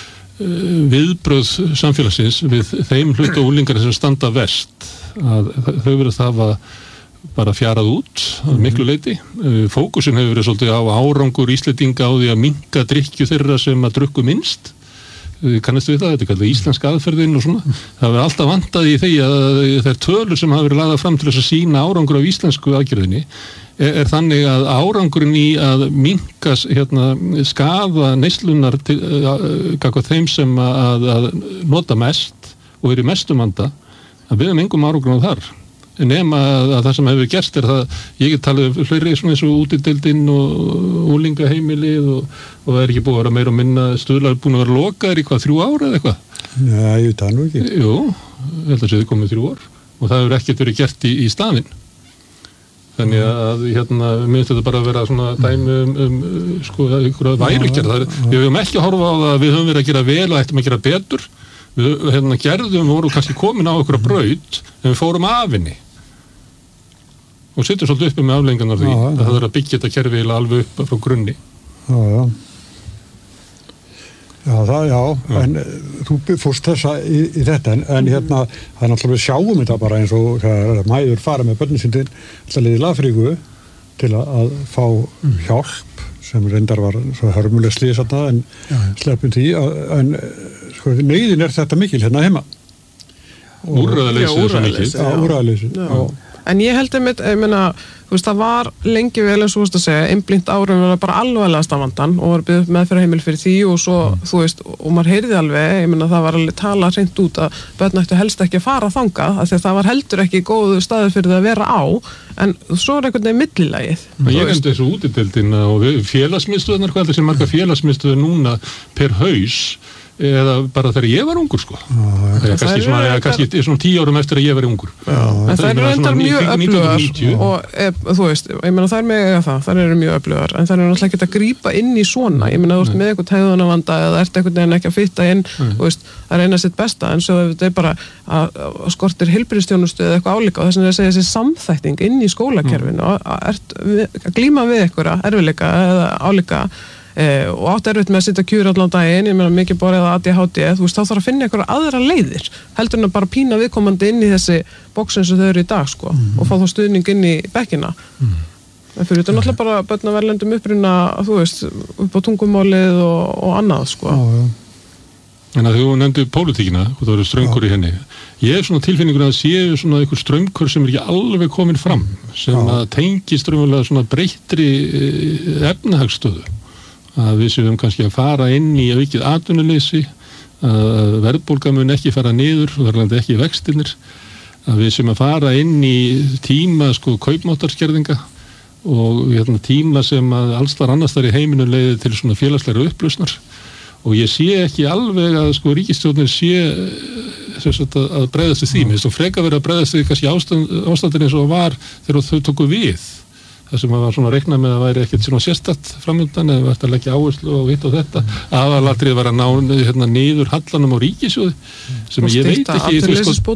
viðbröð samfélagsins við þeim hluta úlingar sem standa verst að þau verið það bara fjarað út að miklu leyti. Fókusin hefur verið svolítið á árangur Íslendinga á því að minnka drykkju þeirra sem að drukku minnst. Kannast við það, þetta er kallað íslensk aðferðin og svona. Það hefur alltaf vantað í því að þær tölur sem hafa verið lagðar fram til þess að sýna árangur af íslensku aðgerðinni er þannig að árangurinn í að minnka skaða neyslunar gagnvart þeim sem að nota mest og eru mestum vanda að við höfum engum árangurinn á þar. Nema að það sem hefur gerst er það, ég get talið fleiri svona eins og útideildinn og úlingaheimilið og það er ekki búið að vera meira og minna stuðlar búin að vera lokaðir í 3 ára eða eitthvað? Nei, ég veit það nú ekki. Jú, ég held að það séu komið 3 ár og það hefur ekkert verið gert í staðinn. Þannig að mér finnst þetta bara að vera svona dæmi sko einhverja værugerð. Við höfum ekki að horfa á það að við höfum verið að gera vel og ættum að gera betur. Við gerðum voru kannski komin á einhverja braut en við fórum af henni. Og sittum svolítið uppi með afleiðingarnar því að það er að byggja þetta kerfi alveg upp frá grunni. En þú fórst þessa í þetta en hérna, það náttúrulega við sjáum þetta bara eins og þegar mæður fara með börnin sín til að liði Lafríku til að fá hjálp sem reyndar var svo hörmuleg slys en sleppum því en sko, neyðin þetta mikil hérna heima Úrræðaleysi En ég held ég meina, þú veist, það var lengi vel eins og þú veist að segja, einblínt árum var bara alveglega stafandan og var byggð upp meðferðarheimil fyrir því og svo, þú veist, og maður heyrði alveg, ég meina það var alveg tala hreint út að börn ættu helst ekki að fara þangað, af því að það var heldur ekki góðu staður fyrir það að vera á, en svo einhvern veginn millilagið. Ég held þessu útideildina og félagsmiðstöðunar, hvað er þessi marga félagsmiðstöður núna per haus, eða bara þegar ég var ungur sko kannski svona 10 árum eftir að ég var ungur en það eru reyndar mjög öflugar og þú veist, ég meina það er með það eru mjög öflugar, en það eru náttúrulega ekki að grípa inn í svona, ég meina þú veist með eitthvað hegðunarvanda eða ert eitthvað neginn ekki að fitta inn þú veist, það reyna sitt besta, en svo þetta er bara að skortir heilbrigðisþjónustu eða eitthvað álíka og þess vegna segja þessi samþætting inn í skólakerfinu að glíma við einhverja erfiðleika eða álíka og átt erfitt með að sitja kjur allan daginn, ég meina mikið borðið að ADHD, þú veist, þá þarf að finna einhverja aðra leiðir, heldur en að bara pína viðkomandi inn í þessi bóksin sem þau eru í dag, sko, og fá þá stuðning inn í bekkina. En fyrir þetta náttúrulega bara börn af erlendum uppruna, þú veist, upp á tungumálið og annað, sko. En að þú nefndi pólitíkina, og það voru strömkur í henni, ég hef svona tilfinningur að séu svona einhver strömkur sem ekki alveg komin fram, sem að tengist strömmulega svona breyttri efnahagsstöðu. Að við séum kannski að fara inn í aukið atvinnuleysi, að verðbólga mun ekki fara niður og þar landi ekki vextirnir, að við séum að fara inn í tíma sko kaupmáttarskerðinga og tíma sem að alls þar annars þar í heiminu leiði til svona félagslega upplausnar og ég sé ekki alveg að sko ríkisstjórnin sé að bregðast við því, mér finnst þú frekar verið að bregðast við kannski ástandin eins og var þegar þau tóku við. Það sem var svona reiknað með að væri ekkert svona sérstætt framöndan eða vært að leggja áherslu og hitt og þetta aðalatrið var að ná niður hallanum á ríkissjóði sem ég veit ekki og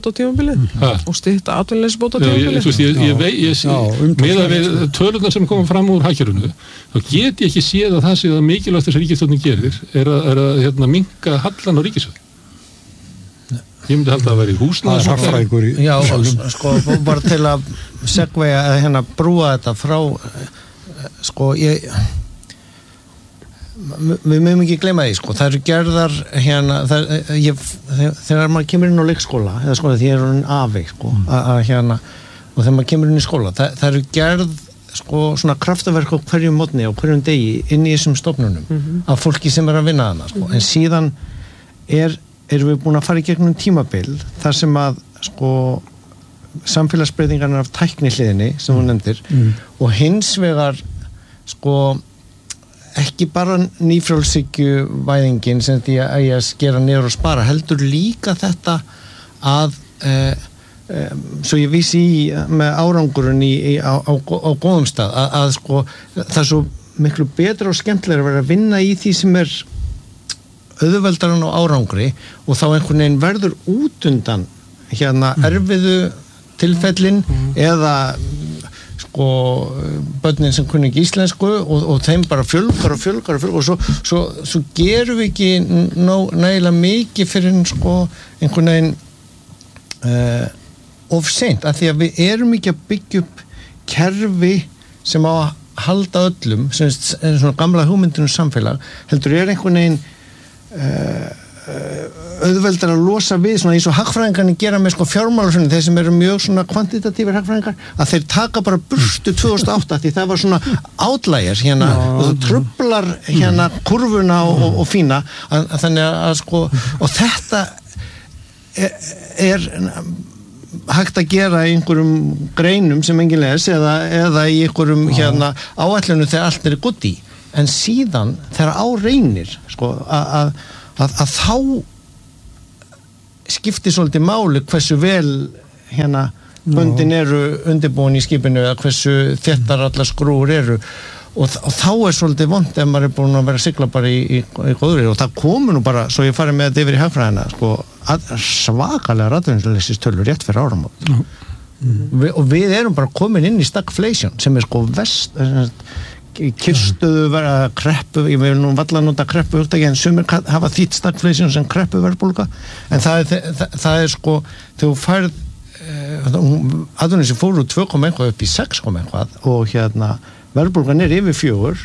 stytta atvinnuleysisbóta tímabili með að við tölurnar sem koma fram úr hagkerfinu þá get ég ekki séð að það sé að mikilvægt þess að ríkisstjórnin gerir er að minnka hallan á ríkissjóði. Ég myndi halda að vera í húsnæðismarkaði. Já, sko, bara til að segveja eða brúa þetta frá sko, við mögum ekki gleyma því, sko, það eru gerðar þegar maður kemur inn á leikskóla, eða skóla því er hún afi, sko, og þegar maður kemur inn í skóla, það eru gerð sko, svona kraftaverk á hverjum mótni og hverjum degi inn í þessum stofnunum af fólki sem er að vinna þarna, sko, en síðan erum við búin að fara í gegnum tímabil þar sem að sko samfélagsbreytingarnar af tæknihliðinni sem hún nefndir og hins vegar sko ekki bara nýfrjálshyggjuvæðingin sem því að skera niður og spara heldur líka þetta að svo ég vísi í með árangurinn á góðum stað að sko það er svo miklu betra og skemmtilega að vera að vinna í því sem er auðveldaran á árangri og þá einhvern veginn verður út undan erfiðu tilfellin eða sko börnin sem kunni ekki íslensku og þeim bara fjölgar og svo gerum við ekki nægilega mikið fyrir sko einhvern veginn of seint af því að við erum ekki að byggja upp kerfi sem á að halda öllum sem er svona gamla hugmyndinu samfélag heldur einhvern veginn auðveldar að losa við svona eins og hagfræðingarnir gera með sko fjármálarsönnum þeir sem eru mjög svona kvantitatífir hagfræðingar að þeir taka bara burstu 2008 því það var svona outliers og þú trublar kurvuna og fína þannig að sko og þetta er hægt að gera í einhverjum greinum sem enginn les eða í einhverjum áætlunum þegar allt er gutt í en síðan þegar á reynir sko, að þá skiptir svolítið máli hversu vel böndin eru undirbúin í skipinu eða hversu þéttar allar skrúur eru og þá er svolítið vont ef maður er búin að vera að sigla bara í góðri og það komur nú bara, svo ég farið með þetta yfir í hagfræðina sko, svakalega atvinnuleysistölur rétt fyrir áramót og við erum bara komin inn í stagflation sem er sko kyrrstöðu kreppu, ég vil nú varla nota kreppu hugtaki, en sumir hafa þýtt stagflation sem kreppu verðbólga, en það sko, þegar þú færð aðunni sem fór úr 2,1 upp í 6,1 og verðbólgan yfir 4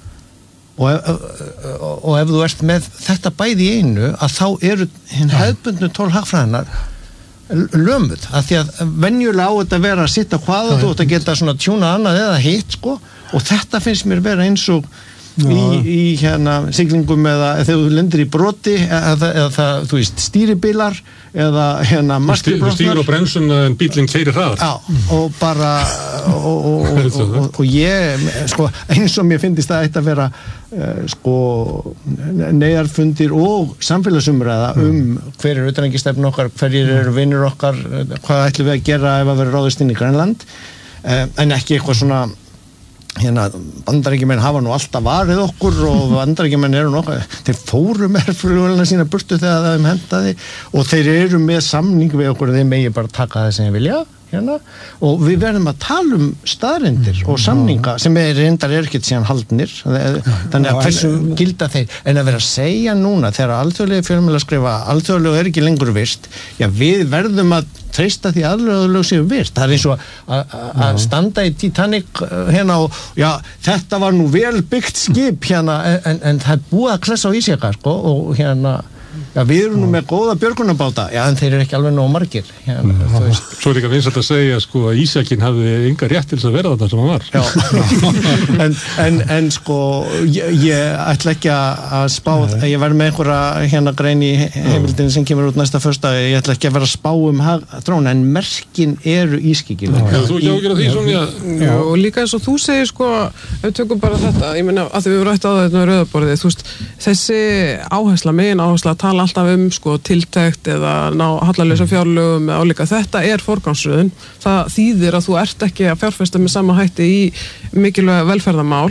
og ef þú ert með þetta bæði í einu, að þá eru hinn hefðbundnu 12 hagfræðinar lömuð, af því að venjulega á þetta vera að sitta hvaða þú ætti að geta svona tjúna annað eða hitt sko, og þetta finnst mér vera eins og í siglingum eða þegar þú lendir í broti eða það, þú veist, stýribílar eða masterbrotnar. Stýr og bremsun en bílinn keyrir hraðar. Já, og bara og ég, sko, eins og mér finnst það eitt að vera sko neyðarfundir og samfélagsumræða hver utanríkisstefna okkar, hverjir eru vinir okkar, hvað ætlum við að gera ef að vera ráðist inn í Grænland, en ekki eitthvað svona Bandaríkjamenn hafa nú alltaf varið okkur og Bandaríkjamenn eru nokkuð, þeir fóru með flugvélina sína burtu þegar það hentaði og þeir eru með samning við okkur og þeir megi bara taka það sem þeir vilja og við verðum að tala staðreyndir og samninga sem reyndar ekkert síðan haldnir, þannig að hversu gilda þeir, en að vera að segja núna þegar alþjóðlegi fjölmiðlar skrifa alþjóðlegu ekki lengur virt, við verðum að treysta því alþjóðlegu séu virt, það eins og að standa í Titanic og þetta var nú vel byggt skip en það búið að klessa á ísjaka og við erum nú með góða björgunarbáta, en þeir eru ekki alveg nóg margir. Svo líka vinsælt að segja sko að Ísjakinn hafði enga rétt til þess að vera þetta sem hann var. en sko ég ætla ekki að spá, ég verð með einhverja grein í heimildin sem kemur út næsta föstudag, ég ætla ekki að vera að spá þróun, en merkin eru ískyggilega. Þú ekki ágjör að því svona? Og líka eins og þú segir sko, ef við tökum bara þetta, ég meina að við rætt á þetta rauðaborðið, þú veist, þessi megin áhersla að tala alltaf sko tiltekt eða ná hallarlausa fjárlögum eða álíka, þetta forgangsröðun, það þýðir að þú ert ekki að fjárfesta með sama hætti í mikilvæg velferðarmál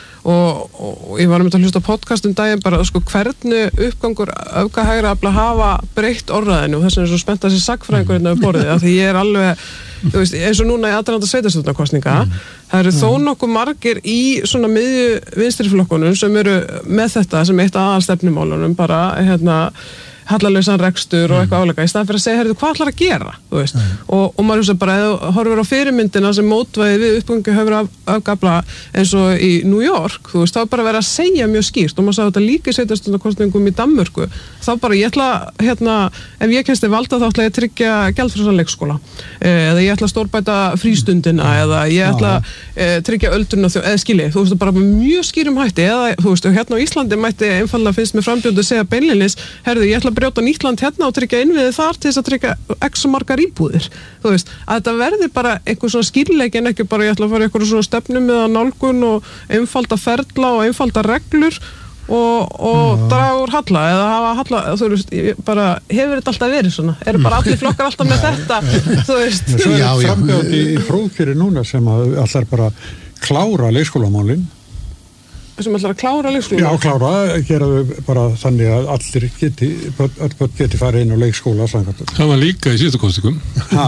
og ég var að hlusta podcast daginn bara sko hvernig uppgangur öfgahægra afla hafa breytt orðræðinu og þess vegna er svo spennt að þessi sagfræðingur hérna við borðið, af því ég er alveg, þú veist, eins og núna í aðdraganda sveitarstjórnarkosninga, það eru þó nokkuð margir í svona miðju vinstriflokkunum sem eru með þetta sem eitt aðalstefnumálunum, bara hallarlausan rekstur og eitthvað álega, í staðan fyrir að segja, hvað ætlar að gera, þú veist, og maður hugsa bara, ef horfir á fyrirmyndina sem mótvæði við uppgangi höfra afgafla eins og í New York, þú veist, þá bara verið að segja mjög skýrt, og maður sagði þetta líka í sveitarstjórnarkosningum í Danmörku, þá bara ég ætla, ef ég kemst valda þá ætla ég að tryggja gjaldfrjálsan leikskóla, eða ég ætla að stórbæta frístundina, eða ég ætla tryggja öldrun eða skilji, þú veist, bara mjög skýrum hætti, eða þú veist, hérna á Íslandi mætti einfaldlega finnst mér frambjóðandi að segja beinlínis, herðu, ég ætla að brjóta nýtt land hérna og tryggja innviði þar til þess að tryggja x margar íbúðir, þú veist, að þetta verði bara einhver svona skýrleiki en ekki bara ég ætla að fara einhverju svona stefnum eða nálgun og einfalda ferla og einfalda reglur og draga úr halla eða hafa halla, þú veist, bara hefur þetta alltaf verið svona, eru bara allir flokkar alltaf með þetta, þú veist. Svo er frambjóð í prófkjöri núna sem að allar bara klára leikskólamálin sem ætlar að klára leikskóla? Já, klára, gera þau bara þannig að allir geti farið inn á leikskóla samkvæmt. Það var líka í síðustu kosningum.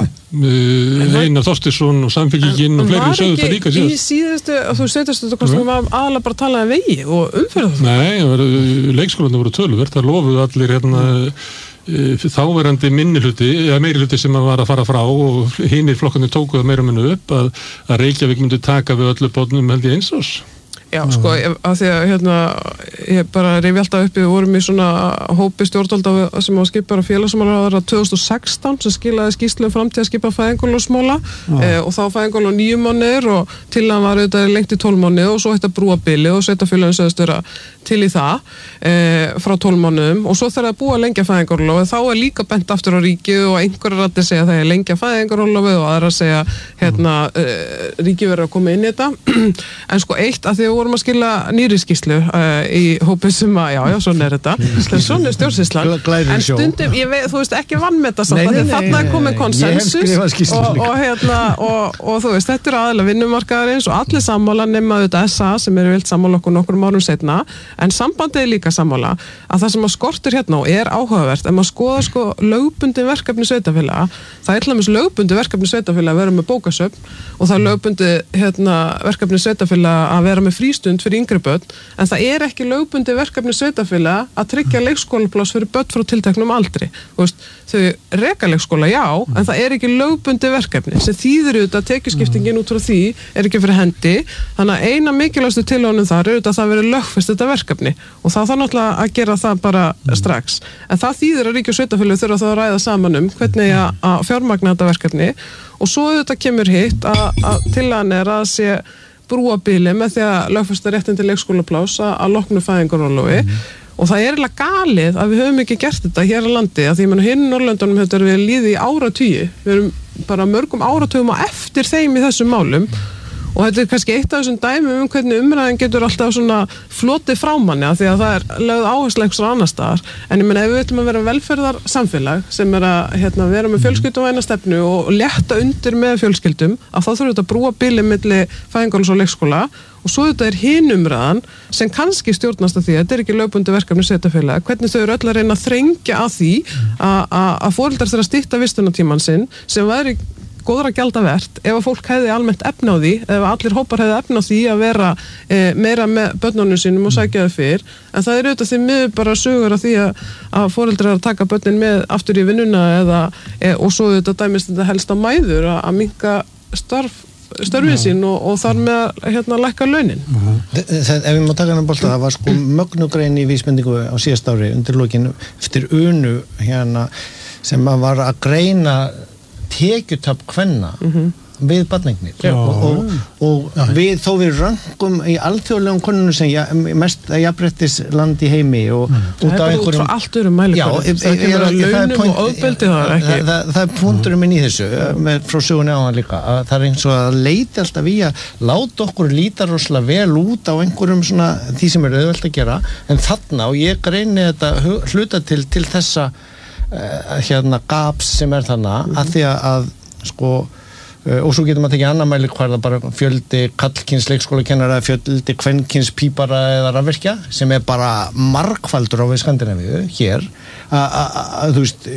Einar Þorsteinsson og Samfylkingin og fleiri sögðu þetta líka síðast. Var ekki í síðustu, þú setjastu kosningum var aðalega bara að tala um vegi og umferð? Nei, leikskólarnir voru töluvert, það lofuðu allir þáverandi minnihluti eða meirihluti sem var að fara frá og hinir flokkarnir tókuðu meira og minna upp að Reykjavík myndi taka við öllu bónum held í eins árs. Já, sko, að því að ég bara reyfi alltaf uppi, við vorum í svona hópi stjórnvalda sem var skipar á félagsmálaráðherra 2016 sem skilaði skýrslu framtíð að skipa fæðingarorlofsmála og þá fæðingarorlof 9 mánuðir og tillagan var auðvitað lengt í 12 mánuði og svo þetta brúa bili og sveitarfélögin sögðust vera til í það frá 12 mánuðum og svo þegar það búið að lengja fæðingarorlofið þá er líka bent aftur á ríkið og einhverjar raddir segja það er lengja fæðingarorlofið og aðrar segja ríkið verður að koma inn í þetta en sko eitt að því vorum að skila nýri skýrslu í hópi sem að, svona er þetta svona er stjórnsýslan, en stundum ég veit, þú veist, ekki vannmeta samt að þarna er komin konsensus og þú veist, þetta er aðeins vinnumarkaðarins og allir sammála nema auðvitað SA sem eru vilt sammála okkur nokkrum árum seinna, en sambandið er líka sammála að það sem að skortur hérna og er áhugavert, ef maður skoða sko lögbundin verkefni sveitafélaga, það er til dæmis lögbundin verkefni sveitafélaga að vera með bókasöfn og það er lögbundin verkefni sveitafélaga að vera með frístund fyrir yngri börn, en það ekki lögbundið verkefni sveitarfélaga að tryggja leikskólapláss fyrir börn frá tilteknum aldri. Þau reka leikskóla, já, en það ekki lögbundið verkefni, sem þýðir auðvitað að tekjuskiptingin út frá því ekki fyrir hendi, þannig að eina mikilvægstu tilhjónum þar auðvitað að það veri lögfest þetta verkefni og það þarf náttúrulega að gera það bara strax. En það þýðir að ríki og sveitarfélög þurfa þá að ræða saman hvernig að fjármagna þetta verkefni og svo auðvitað kemur hitt að tillagan að sé brúabili með því að lögfesta réttin til leikskólapláss að loknu fæðingarorlofi og það eiginlega galið að við höfum ekki gert þetta hér á landi, að því að hinn Norrlöndunum hefur við líðið í áratugi, við erum bara mörgum áratugum á eftir þeim í þessum málum og þetta kannski eitt af þessum dæmum hvernig umræðin getur alltaf svona flotið frá manni að því að það lögð áhersla einhverjum annar staðar, en ég meina ef við ætlum að vera velferðar samfélag sem að vera með fjölskylduvæna stefnu og létta undir með fjölskyldum, að þá þurfum við að brúa bili milli fæðingarorlofs og leikskóla og svo þetta hinn umræðan sem kannski stjórnast af því að þetta ekki lögbundi verkefni sveitarfélaga, hvernig þau öll að reyna að þrengja að því að foreldrar þeirra stytta vistunartímann sinn sem væri góðra gjalda vert ef að fólk hefði almennt efna á því, ef allir hópar hefði efna á því að vera meira með börnunum sínum og sækja þau fyrr, en það auðvitað því miður bara sögur af því að foreldrar að taka börnin með aftur í vinnuna og svo auðvitað dæmist þetta helst á mæður að minnka störfið sín og þar með að lækka launin. Ef við má taka hann bolta, það var sko mögnugrein í vísbendingu á síðast ári undir lokinu eftir Unu sem var að greina tekjutap kvenna við barneignir og við þó við röngum í alþjóðlegum konunum sem mest jafnréttisland í heimi og út af einhverjum frá allt öðrum mælikvarða það kemur að launum og ofbeldi það punkturinn minn í þessu frá sögunni á hann líka að það eins og að leita alltaf í að láta okkur líta rosalega vel út á einhverjum svona því sem auðvelt að gera en þarna og ég greini þetta hluta til þessa gaps sem þannig að því að sko og svo getur maður tekið annar mælikvarða bara fjöldi kallkyns leikskólakennara fjöldi kvenkyns pípara eða rafvirkja sem bara margfaldur á við Skandinavíu hér að þú veist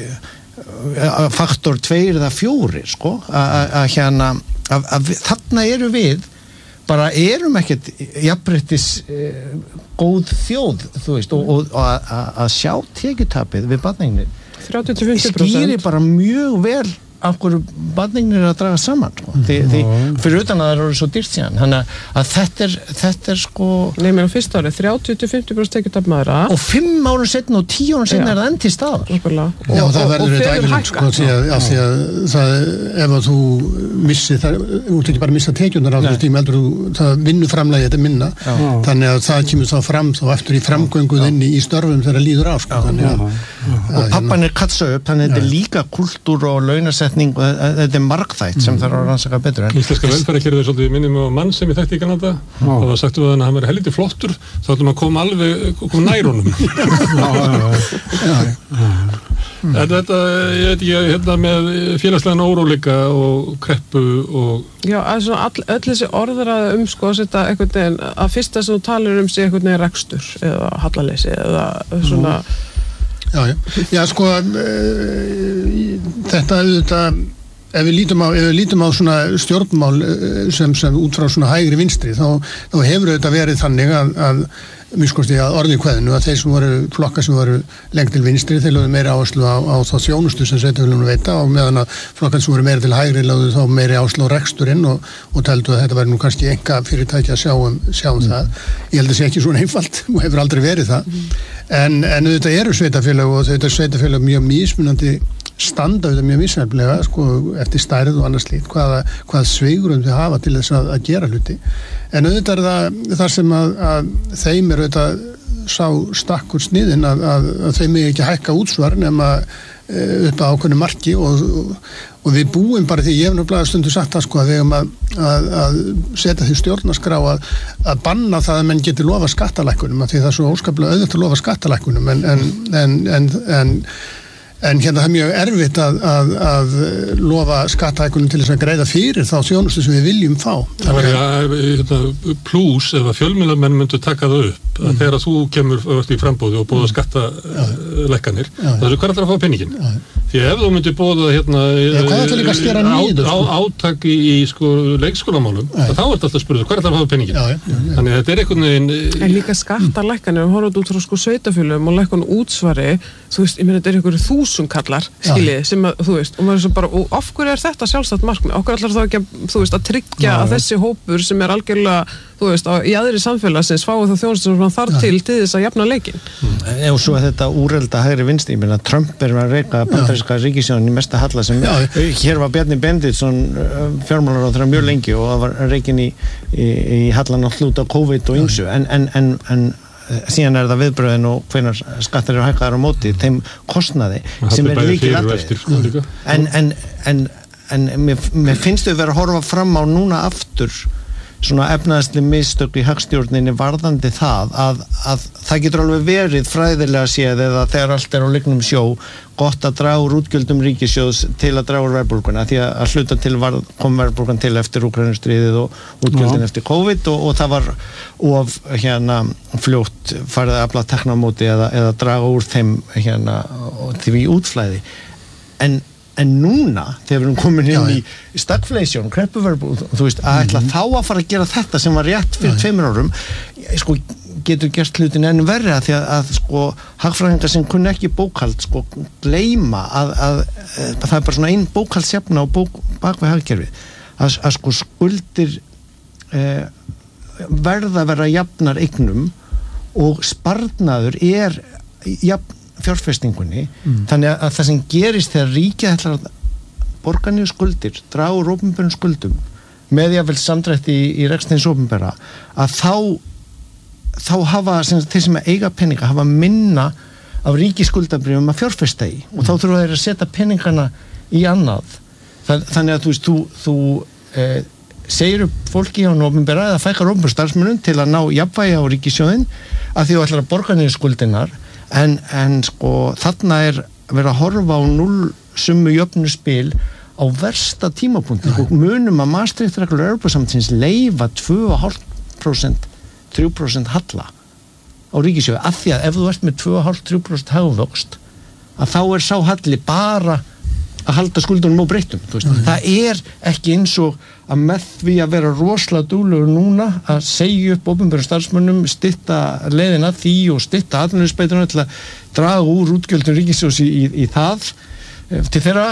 faktor 2 eða 4 sko að þarna eru við bara erum ekkert jafnréttis góð þjóð þú veist og að sjá tekjutapið við barneignir 30-50% skýrir bara mjög vel af hverju barneignir að draga saman sko. því fyrir utan að það eru svo dýrt síðan þannig að þetta sko Nei, menn á fyrsta ári 30-50% tekjutap maðura og 5 árum setna og 10 árum setna það enn til staðar Já, það verður þetta ægilegt sko því að það ef að þú missir það, þú ekki bara missa tekjunar á þessu tíma heldur það vinnuframlagi þetta minna þannig að það kemur þá fram þá eftir í framgönguðinni í störfum þegar líður á sko og pappan katsa upp þannig að þetta líka kultúr og launasetning og þetta margþætt sem þarf að rannsaka betur Íslenska velferðarkerfið svolítið minnum á mann sem ég þekkti í Kanada og það sagtu að hann verið helviti flottur þá ætlum að koma nær honum En þetta, ég veit ekki, með félagslegan óróleika og kreppu og Já, öll þessi orðræða sko þetta einhvern veginn að fyrsta sem þú talar sé einhvern veginn rekstur eða hallaleysi eða svona Já, sko þetta auðvitað ef við lítum á svona stjórnmál sem út frá svona hægri vinstri þá hefur auðvitað verið þannig að orðið kveðinu að þeir sem voru flokkar sem voru lengt til vinstri þeir lögðu meira áherslu á þá þjónustu sem sveitarfélögin veita og meðan að flokkar sem voru meira til hægri lögðu þá meira áherslu á reksturinn og teldu að þetta væri nú kannski enga fyrirtæki að sjá um það. Ég held að það sé ekki svona einfalt og hefur aldrei verið það. En auðvitað eru sveitarfélög og þetta sveitarfélög mjög mismunandi standa auðvitað mjög mismunandi sko eftir stærð og annars slíkt hvað sveigrum þau hafa til þess að gera hluti. En auðvitað þar sem að þeim auðvitað sá stakkur sniðin að þeim ekki hækka útsvar nema upp á ákveðnu marki og við búum bara því ég hef náttúrulega stundu sagt það sko að við eigum að setja því stjórnarskrá að banna það að menn geti lofa skattalækkunum af því það er svo óskaplega auðvitað að lofa skattalækkunum en hérna það er mjög erfitt að lofa skattahækkunum til þess að greiða fyrir þá þjónustu sem við viljum fá. Það var plús ef að fjölmiðlamenn myndu taka það upp að þegar þú kemur í frambóði og búið að lækkanir, það hvað ætlar að fá penningin? Því ef þú myndir boða átak í sko leikskólamálum, þá alltaf að spyrja hvað ætlar að fá penningin? Þannig þetta einhvern veginn... En líka skattalækkanir, við horfum út frá sko sveitafélögum og lækkun útsvari, þú veist, ég meina þetta 1000 kallar, skiljið, sem að, þú veist, og maður svo bara, og af hverju þetta sjálfstætt markmið? Okkur ætlar þá ekki að, þú veist, að tryggja að þessi hópur sem algjörlega, þú veist, í aðri samfélagsins fái þá þjónustu sem hann þarf til þess að jafna leikinn. Og svo þetta úrelda hægri vinstri, ég meina Trump að reyka bandaríska ríkissjóðan í mesta halla sem hér var Bjarni Benediktsson fjármálaráðherra mjög lengi og það var reikinn í hallan á hluta COVID og ýmsu en síðan það viðbröðin og hvenær skattar eru hækkaðar á móti þeim kostnaði sem lykilatriði. En mér finnst þau vera að horfa fram á núna aftur svona efnaðsli mistök í hagstjórninni varðandi það að það getur alveg verið fræðilega séð eða þegar allt á lygnum sjó gott að draga úr útgjöldum ríkissjóðs til að draga úr verðbólguna því að hluta til kom verðbólgan til eftir Úkraínustríðið og útgjöldin eftir COVID og það var of fljótt farið að afla tekna á móti eða draga úr þeim því útflæði en núna, þegar við erum komin inn í stagflation, kreppuverðbólgu, þú veist, að ætla þá að fara að gera þetta sem var rétt fyrir 2 árum, sko, getur gert hlutin enn verri að því að sko, hagfræðingar sem kunni ekki bókhald, sko, gleyma að það er bara svona ein bókhaldsjafna og bakvið hagkerfið, að sko skuldir verða að vera jafnar eignum og sparnaður jafn fjárfestingunni, þannig að það sem gerist þegar ríkið ætlar að borga niður skuldir, draga úr opinberum skuldum með jafnvel samdrætti í rekstins opinbera, að þá hafa þeir sem eiga peninga hafa minna af ríkisskuldabrifum að fjárfesta í og þá þurfa þeir að setja peningana í annað. Þannig að þú segir upp fólki á opinbera eða fækkar opinberum starfsmönnum til að ná jafnvægi á ríkissjóðinn að því þú ætlar að borga niður skuldinar en sko þarna verið að horfa á 0 summu jöfnuspil á versta tímapunkti og munum að Maastricht-reglur Evrópusambandsins leyfa 2,5% 3% halla á ríkissjóði af því að ef þú ert með 2,5-3% hagvöxt að þá sá halli bara að halda skuldunum og breyttum það ekki eins og að með því að vera rosalega duglegur núna að segja upp opinberum starfsmönnum stytta leiðina því og stytta atvinnuleysisbæturnar til að draga úr útgjöldum ríkissjóðs í það til þeirra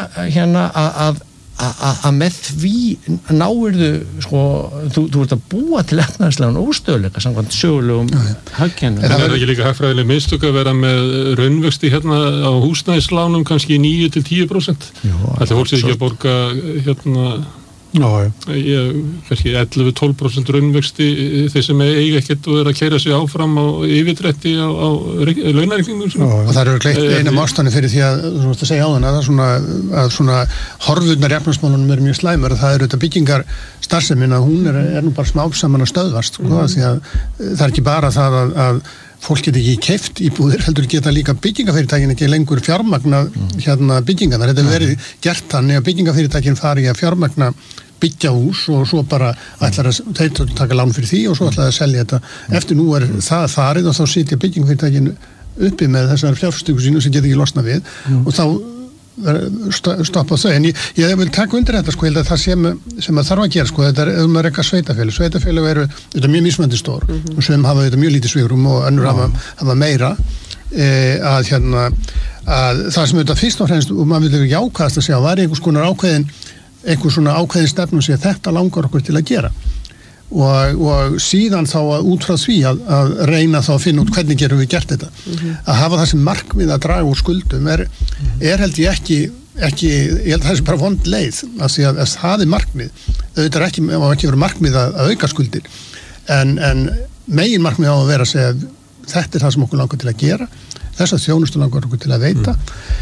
að með því náirðu sko, þú ert að búa til efnahagslegan óstöðuleika samkvæmt sögulegum hagkennum. En það ekki líka hagfræðileg mistök að vera með raunvexti á húsnæðislánum kannski 9-10%? Þetta fólk sé ekki að borga kannski 11-12% raunvexti þeir sem eiga ekkert og að keyra sig áfram á yfirdrætti á launareikningum og það eru gleitt einum ástæðan fyrir því að þú veist að segja á þann að svona horfurnar í efnahagsmálunum mjög slæmur og það eru þetta byggingar starfsemin að hún nú bara smá saman að stöðvast því að það ekki bara það að fólk geti ekki keypt íbúðir, heldur geta líka byggingafyrirtækin ekki lengur fjármagna byggingarnar. Þetta verið gert þannig að byggingafyrirtækin fari að fjármagna byggja hús og svo bara ætlar að þeir taka lán fyrir því og svo ætlar að selja þetta. Eftir nú það farið og þá sitja byggingafyrirtækin uppi með þessar fjárfestingu sínu sem geta ekki losna við og þá stoppa þau, en ég vil taka undir þetta sko, held að það sem að þarf að gera sko, þetta ef maður rekka sveitafélög eru þetta mjög mismunandi stór og sem hafa þetta mjög lítið svigrúm og önnur hafa meira að það sem þetta fyrst og fremst og maður vil jákvæðast að segja var einhver svona ákveðin stefnu sem þetta langar okkur til að gera og síðan þá að út frá því að reyna þá að finna út hvernig gerum við gert þetta að hafa það sem markmið að draga úr skuldum er held ég ekki ég held að það bara vond leið af því að það markmið auðvitað ekki verið markmið að auka skuldir en megin markmið á að vera að segja þetta það sem okkur langar til að gera þess að þjónustu langar okkur til að veita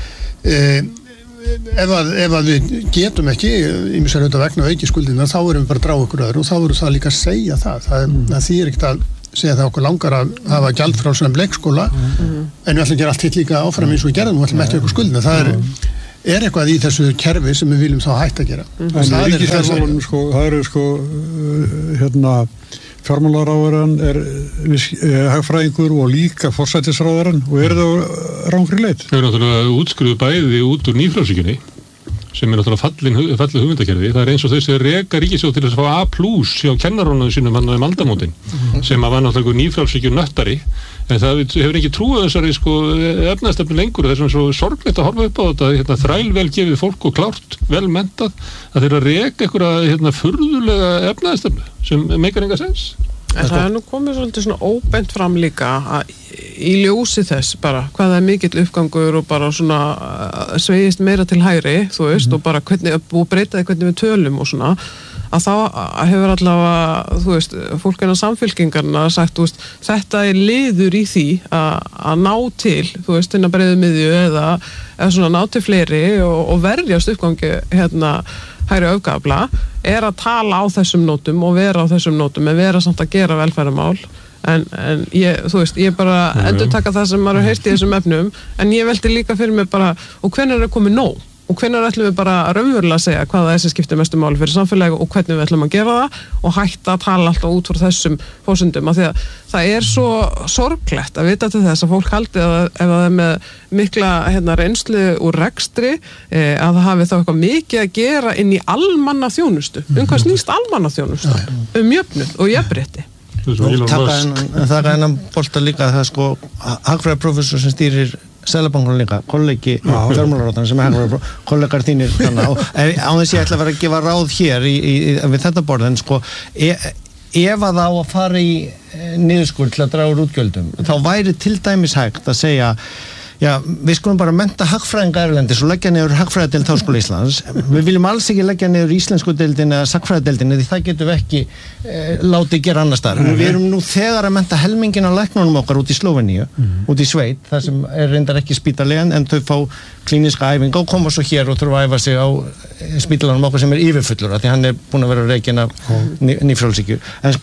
ef að við getum ekki ýmsar auðvitað vegna auki skuldina þá erum við bara að draga okkur öðru og þá verður það líka að segja það þýðir ekkert að segja það okkur langar að hafa gjaldfrjálsan leikskóla en við ætlum að gera allt hitt líka áfram eins og við gerðum og ætlum ekki okkur skuldina það eitthvað í þessu kerfi sem við viljum þá hætta að gera það eru fjármálaráðherrann hagfræðingur og líka forsætisráðherrann og það rangri leið? Þau náttúrulega útskriðu bæði út úr nýfrjálshyggjunni sem náttúrulega fallið hugmyndakerfi. Það eins og þessi reka ríkissjóð til þess að fá A+ hjá kennarónum sínum hann aldamótin sem var náttúrulega nýfrjálshyggju nöttari en það hefur ekki trúið þessari efnaðstefnu lengur. Það er svo sorglegt að horfa upp á þetta þrælvel gefið fólk og klárt, vel mentað að þeirra reka einhverja furðulega efnaðstefnu sem meikar enga sens. En það nú komið svolítið svona óbent fram líka að í ljósi þess bara hvað það mikill uppgangur og bara svona sveigist meira til hægri, þú veist, og bara hvernig, og breytaði hvernig við tölum og svona, að þá hefur allavega, þú veist, fólk innan samfylkingarna sagt, þú veist, þetta liður í því að ná til, þú veist, inn að breiðu miðju eða svona ná til fleiri og verjast uppgangi hægri öfgafla að tala á þessum nótum og vera á þessum nótum en vera samt að gera velferðarmál en ég, þú veist, ég bara endurtaka það sem maður heyrt í þessum efnum en ég velti líka fyrir mig bara og hvenær komið nóg og hvenær ætlum við bara að raunverulega segja hvaða þessi skiptir mestu máli fyrir samfélagi og hvernig við ætlum að gera það og hætta að tala alltaf út frá þessum forsendum af því að það svo sorglegt að vita til þess að fólk haldi að ef það með mikla reynslu úr rekstri að það hafi þá eitthvað mikið að gera inn í almannaþjónustu hvað snýst almannaþjónustu jöfnuð og jafnrétti. Það hennan bolta líka það hagfræðiprófessor sem stýrir Seðlabankanum líka, kollegi fjármálaráðherra sem kollegar þínir á þess ég ætla að vera að gefa ráð hér við þetta borð en ef að það á að fara í niðurskurð til að draga úr útgjöldum þá væri til dæmis hægt að segja já, við skulum bara mennta hagfræðinga erlendis og leggja niður hagfræðideild Háskóla Íslands. Við viljum alls ekki leggja niður íslensku deildin eða sagnfræðideildin því það getum við ekki látið gera annars staðar. Við erum nú þegar að mennta helmingin á læknunum okkar út í Slóveníu, út í sveit, það sem reyndar ekki spítalega en þau fá klíniska æfinga og koma svo hér og þurfa að æfa sig á spítalanum okkar sem yfirfullur af því hann búinn að vera rekinn af nýfrjálshyggju. En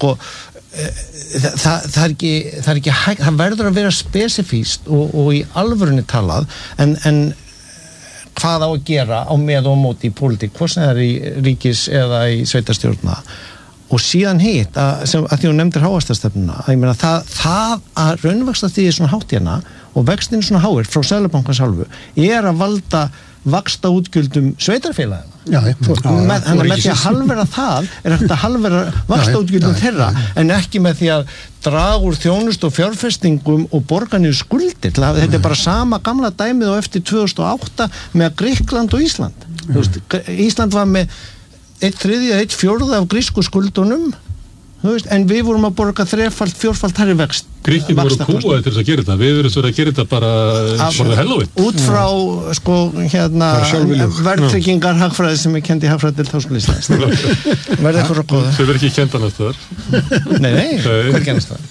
það verður að vera spesifíst og í alvörunni talað en hvað á að gera á með og móti í pólitík, hvort sem það í ríkis eða í sveitarstjórna og síðan hitt að því þú nefndir hávaxtastefnuna ég meina það að raunvaxtastigið svona hátt hérna og vextin svona háir frá Seðlabankans hálfu að valda vaxta útgjöldum sveitarfélagina með því að halvera það hægt að halvera vaxta útgjöldum þeirra en ekki með því að draga úr þjónust og fjárfestingum og borga niður skuldir þetta bara sama gamla dæmið og eftir 2008 með Grikkland og Ísland Ísland var með 1/3 af grísku skuldunum en við vorum að borga 3-4-falt hærri vext Gríkin voru kúaði til þess að gera þetta við erum að gera þetta bara hellóið út frá verðtryggingar hagfræði sem er kendi hagfræðideild Háskóla Íslands verði eitthvað góða þau verður ekki kend annars staðar nei, hver kennast það?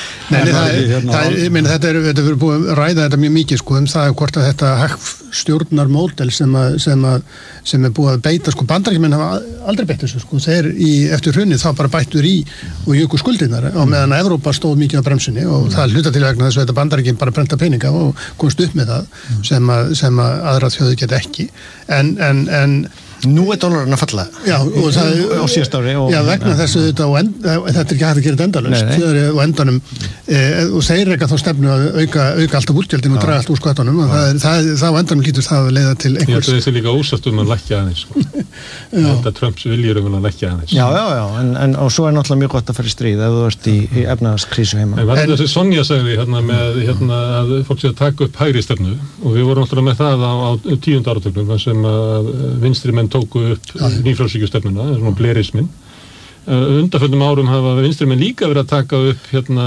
Þetta er búið að ræða þetta mjög mikið það hvort að þetta hagstjórnarmódel sem er búið að beita Bandaríkjamenn hafa aldrei beitt þessu þeir eftir hrunið þá bara bættur í og jöku skuldinnar og meðan að Evrópa stóð mikið á bremsunni og það hluta til vegna þess að þetta Bandaríkjamenn bara brenta peninga og komst upp með það sem að aðra þjóðu geta ekki en nú dollarinn að falla á síðast ári vegna þess að þetta er ekki hægt að gera þetta endalaust og endanum og þeir reka þá stefnu að auka alltaf útgjöldin og draga allt úr skvættunum og þá endanum lítur það að leiða til einhvers þetta er líka ósátt að lækja aðeins þetta Trumps viljur að lækja aðeins og svo er náttúrulega mjög gott að fara í stríð ef þú ert í efnahagskrísu heima en var þessi Sonja sagði með að fólk sé að taka upp hægri stefnu og við vorum náttúrulega með það á 10. áratugnum sem að vinstri menn tóku upp nýfrjálshyggjustefnuna, svona blerismin. Undanförnum árum hafa vinstrimenn líka verið að taka upp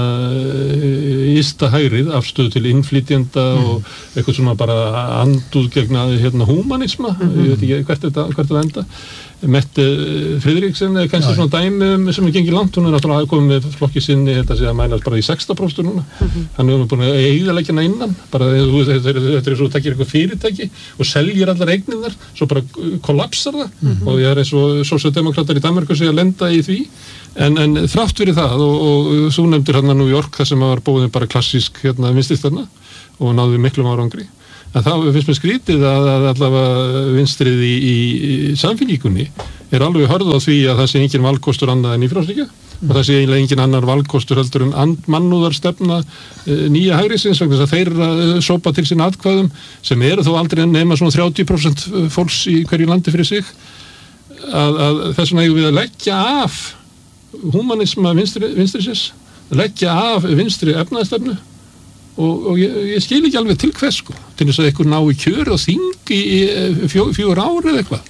ysta hægrið, afstöðu til innflytjenda og eitthvað svona bara andúð gegn húmanisma, ég veit ekki hvert það enda. Mette Friðriksen er kannski svona dæmi sem er gengið langt, hún er náttúrulega komið með flokki sinni, þetta sé að mælast bara í 6% núna, hann er búin að eyðileggja hana innan, bara þetta er svo takkir eitthvað fyrirtæki og seljir allar eigninnar, svo bara kollapsar það og ég er eins og sósíaldemókratar í Danmörku sé að lenda í því, en þrátt fyrir það og svo nefndir hérna New York þar sem var búin bara klassísk vinstristefna og náði miklum árangri. En þá finnst mér skrítið að allavega vinstrið í samfélíkunni alveg hörð á því að það sé engin valkostur annað en ífrálshyggja og það sé eiginlega engin annar valkostur heldur en mannúðarstefna nýja hægrisins vegna þess að þeir sópa til sín atkvæðum sem eru þó aldrei nema svona 30% fólks í hverju landi fyrir sig að þess vegna eigum við að leggja af humanisma vinstrisins, leggja af vinstri efnaðarstefnu og ég skil ekki alveg til hvers sko, til þess að einhver ná í kjör og þing í 4 ár eða eitthvað.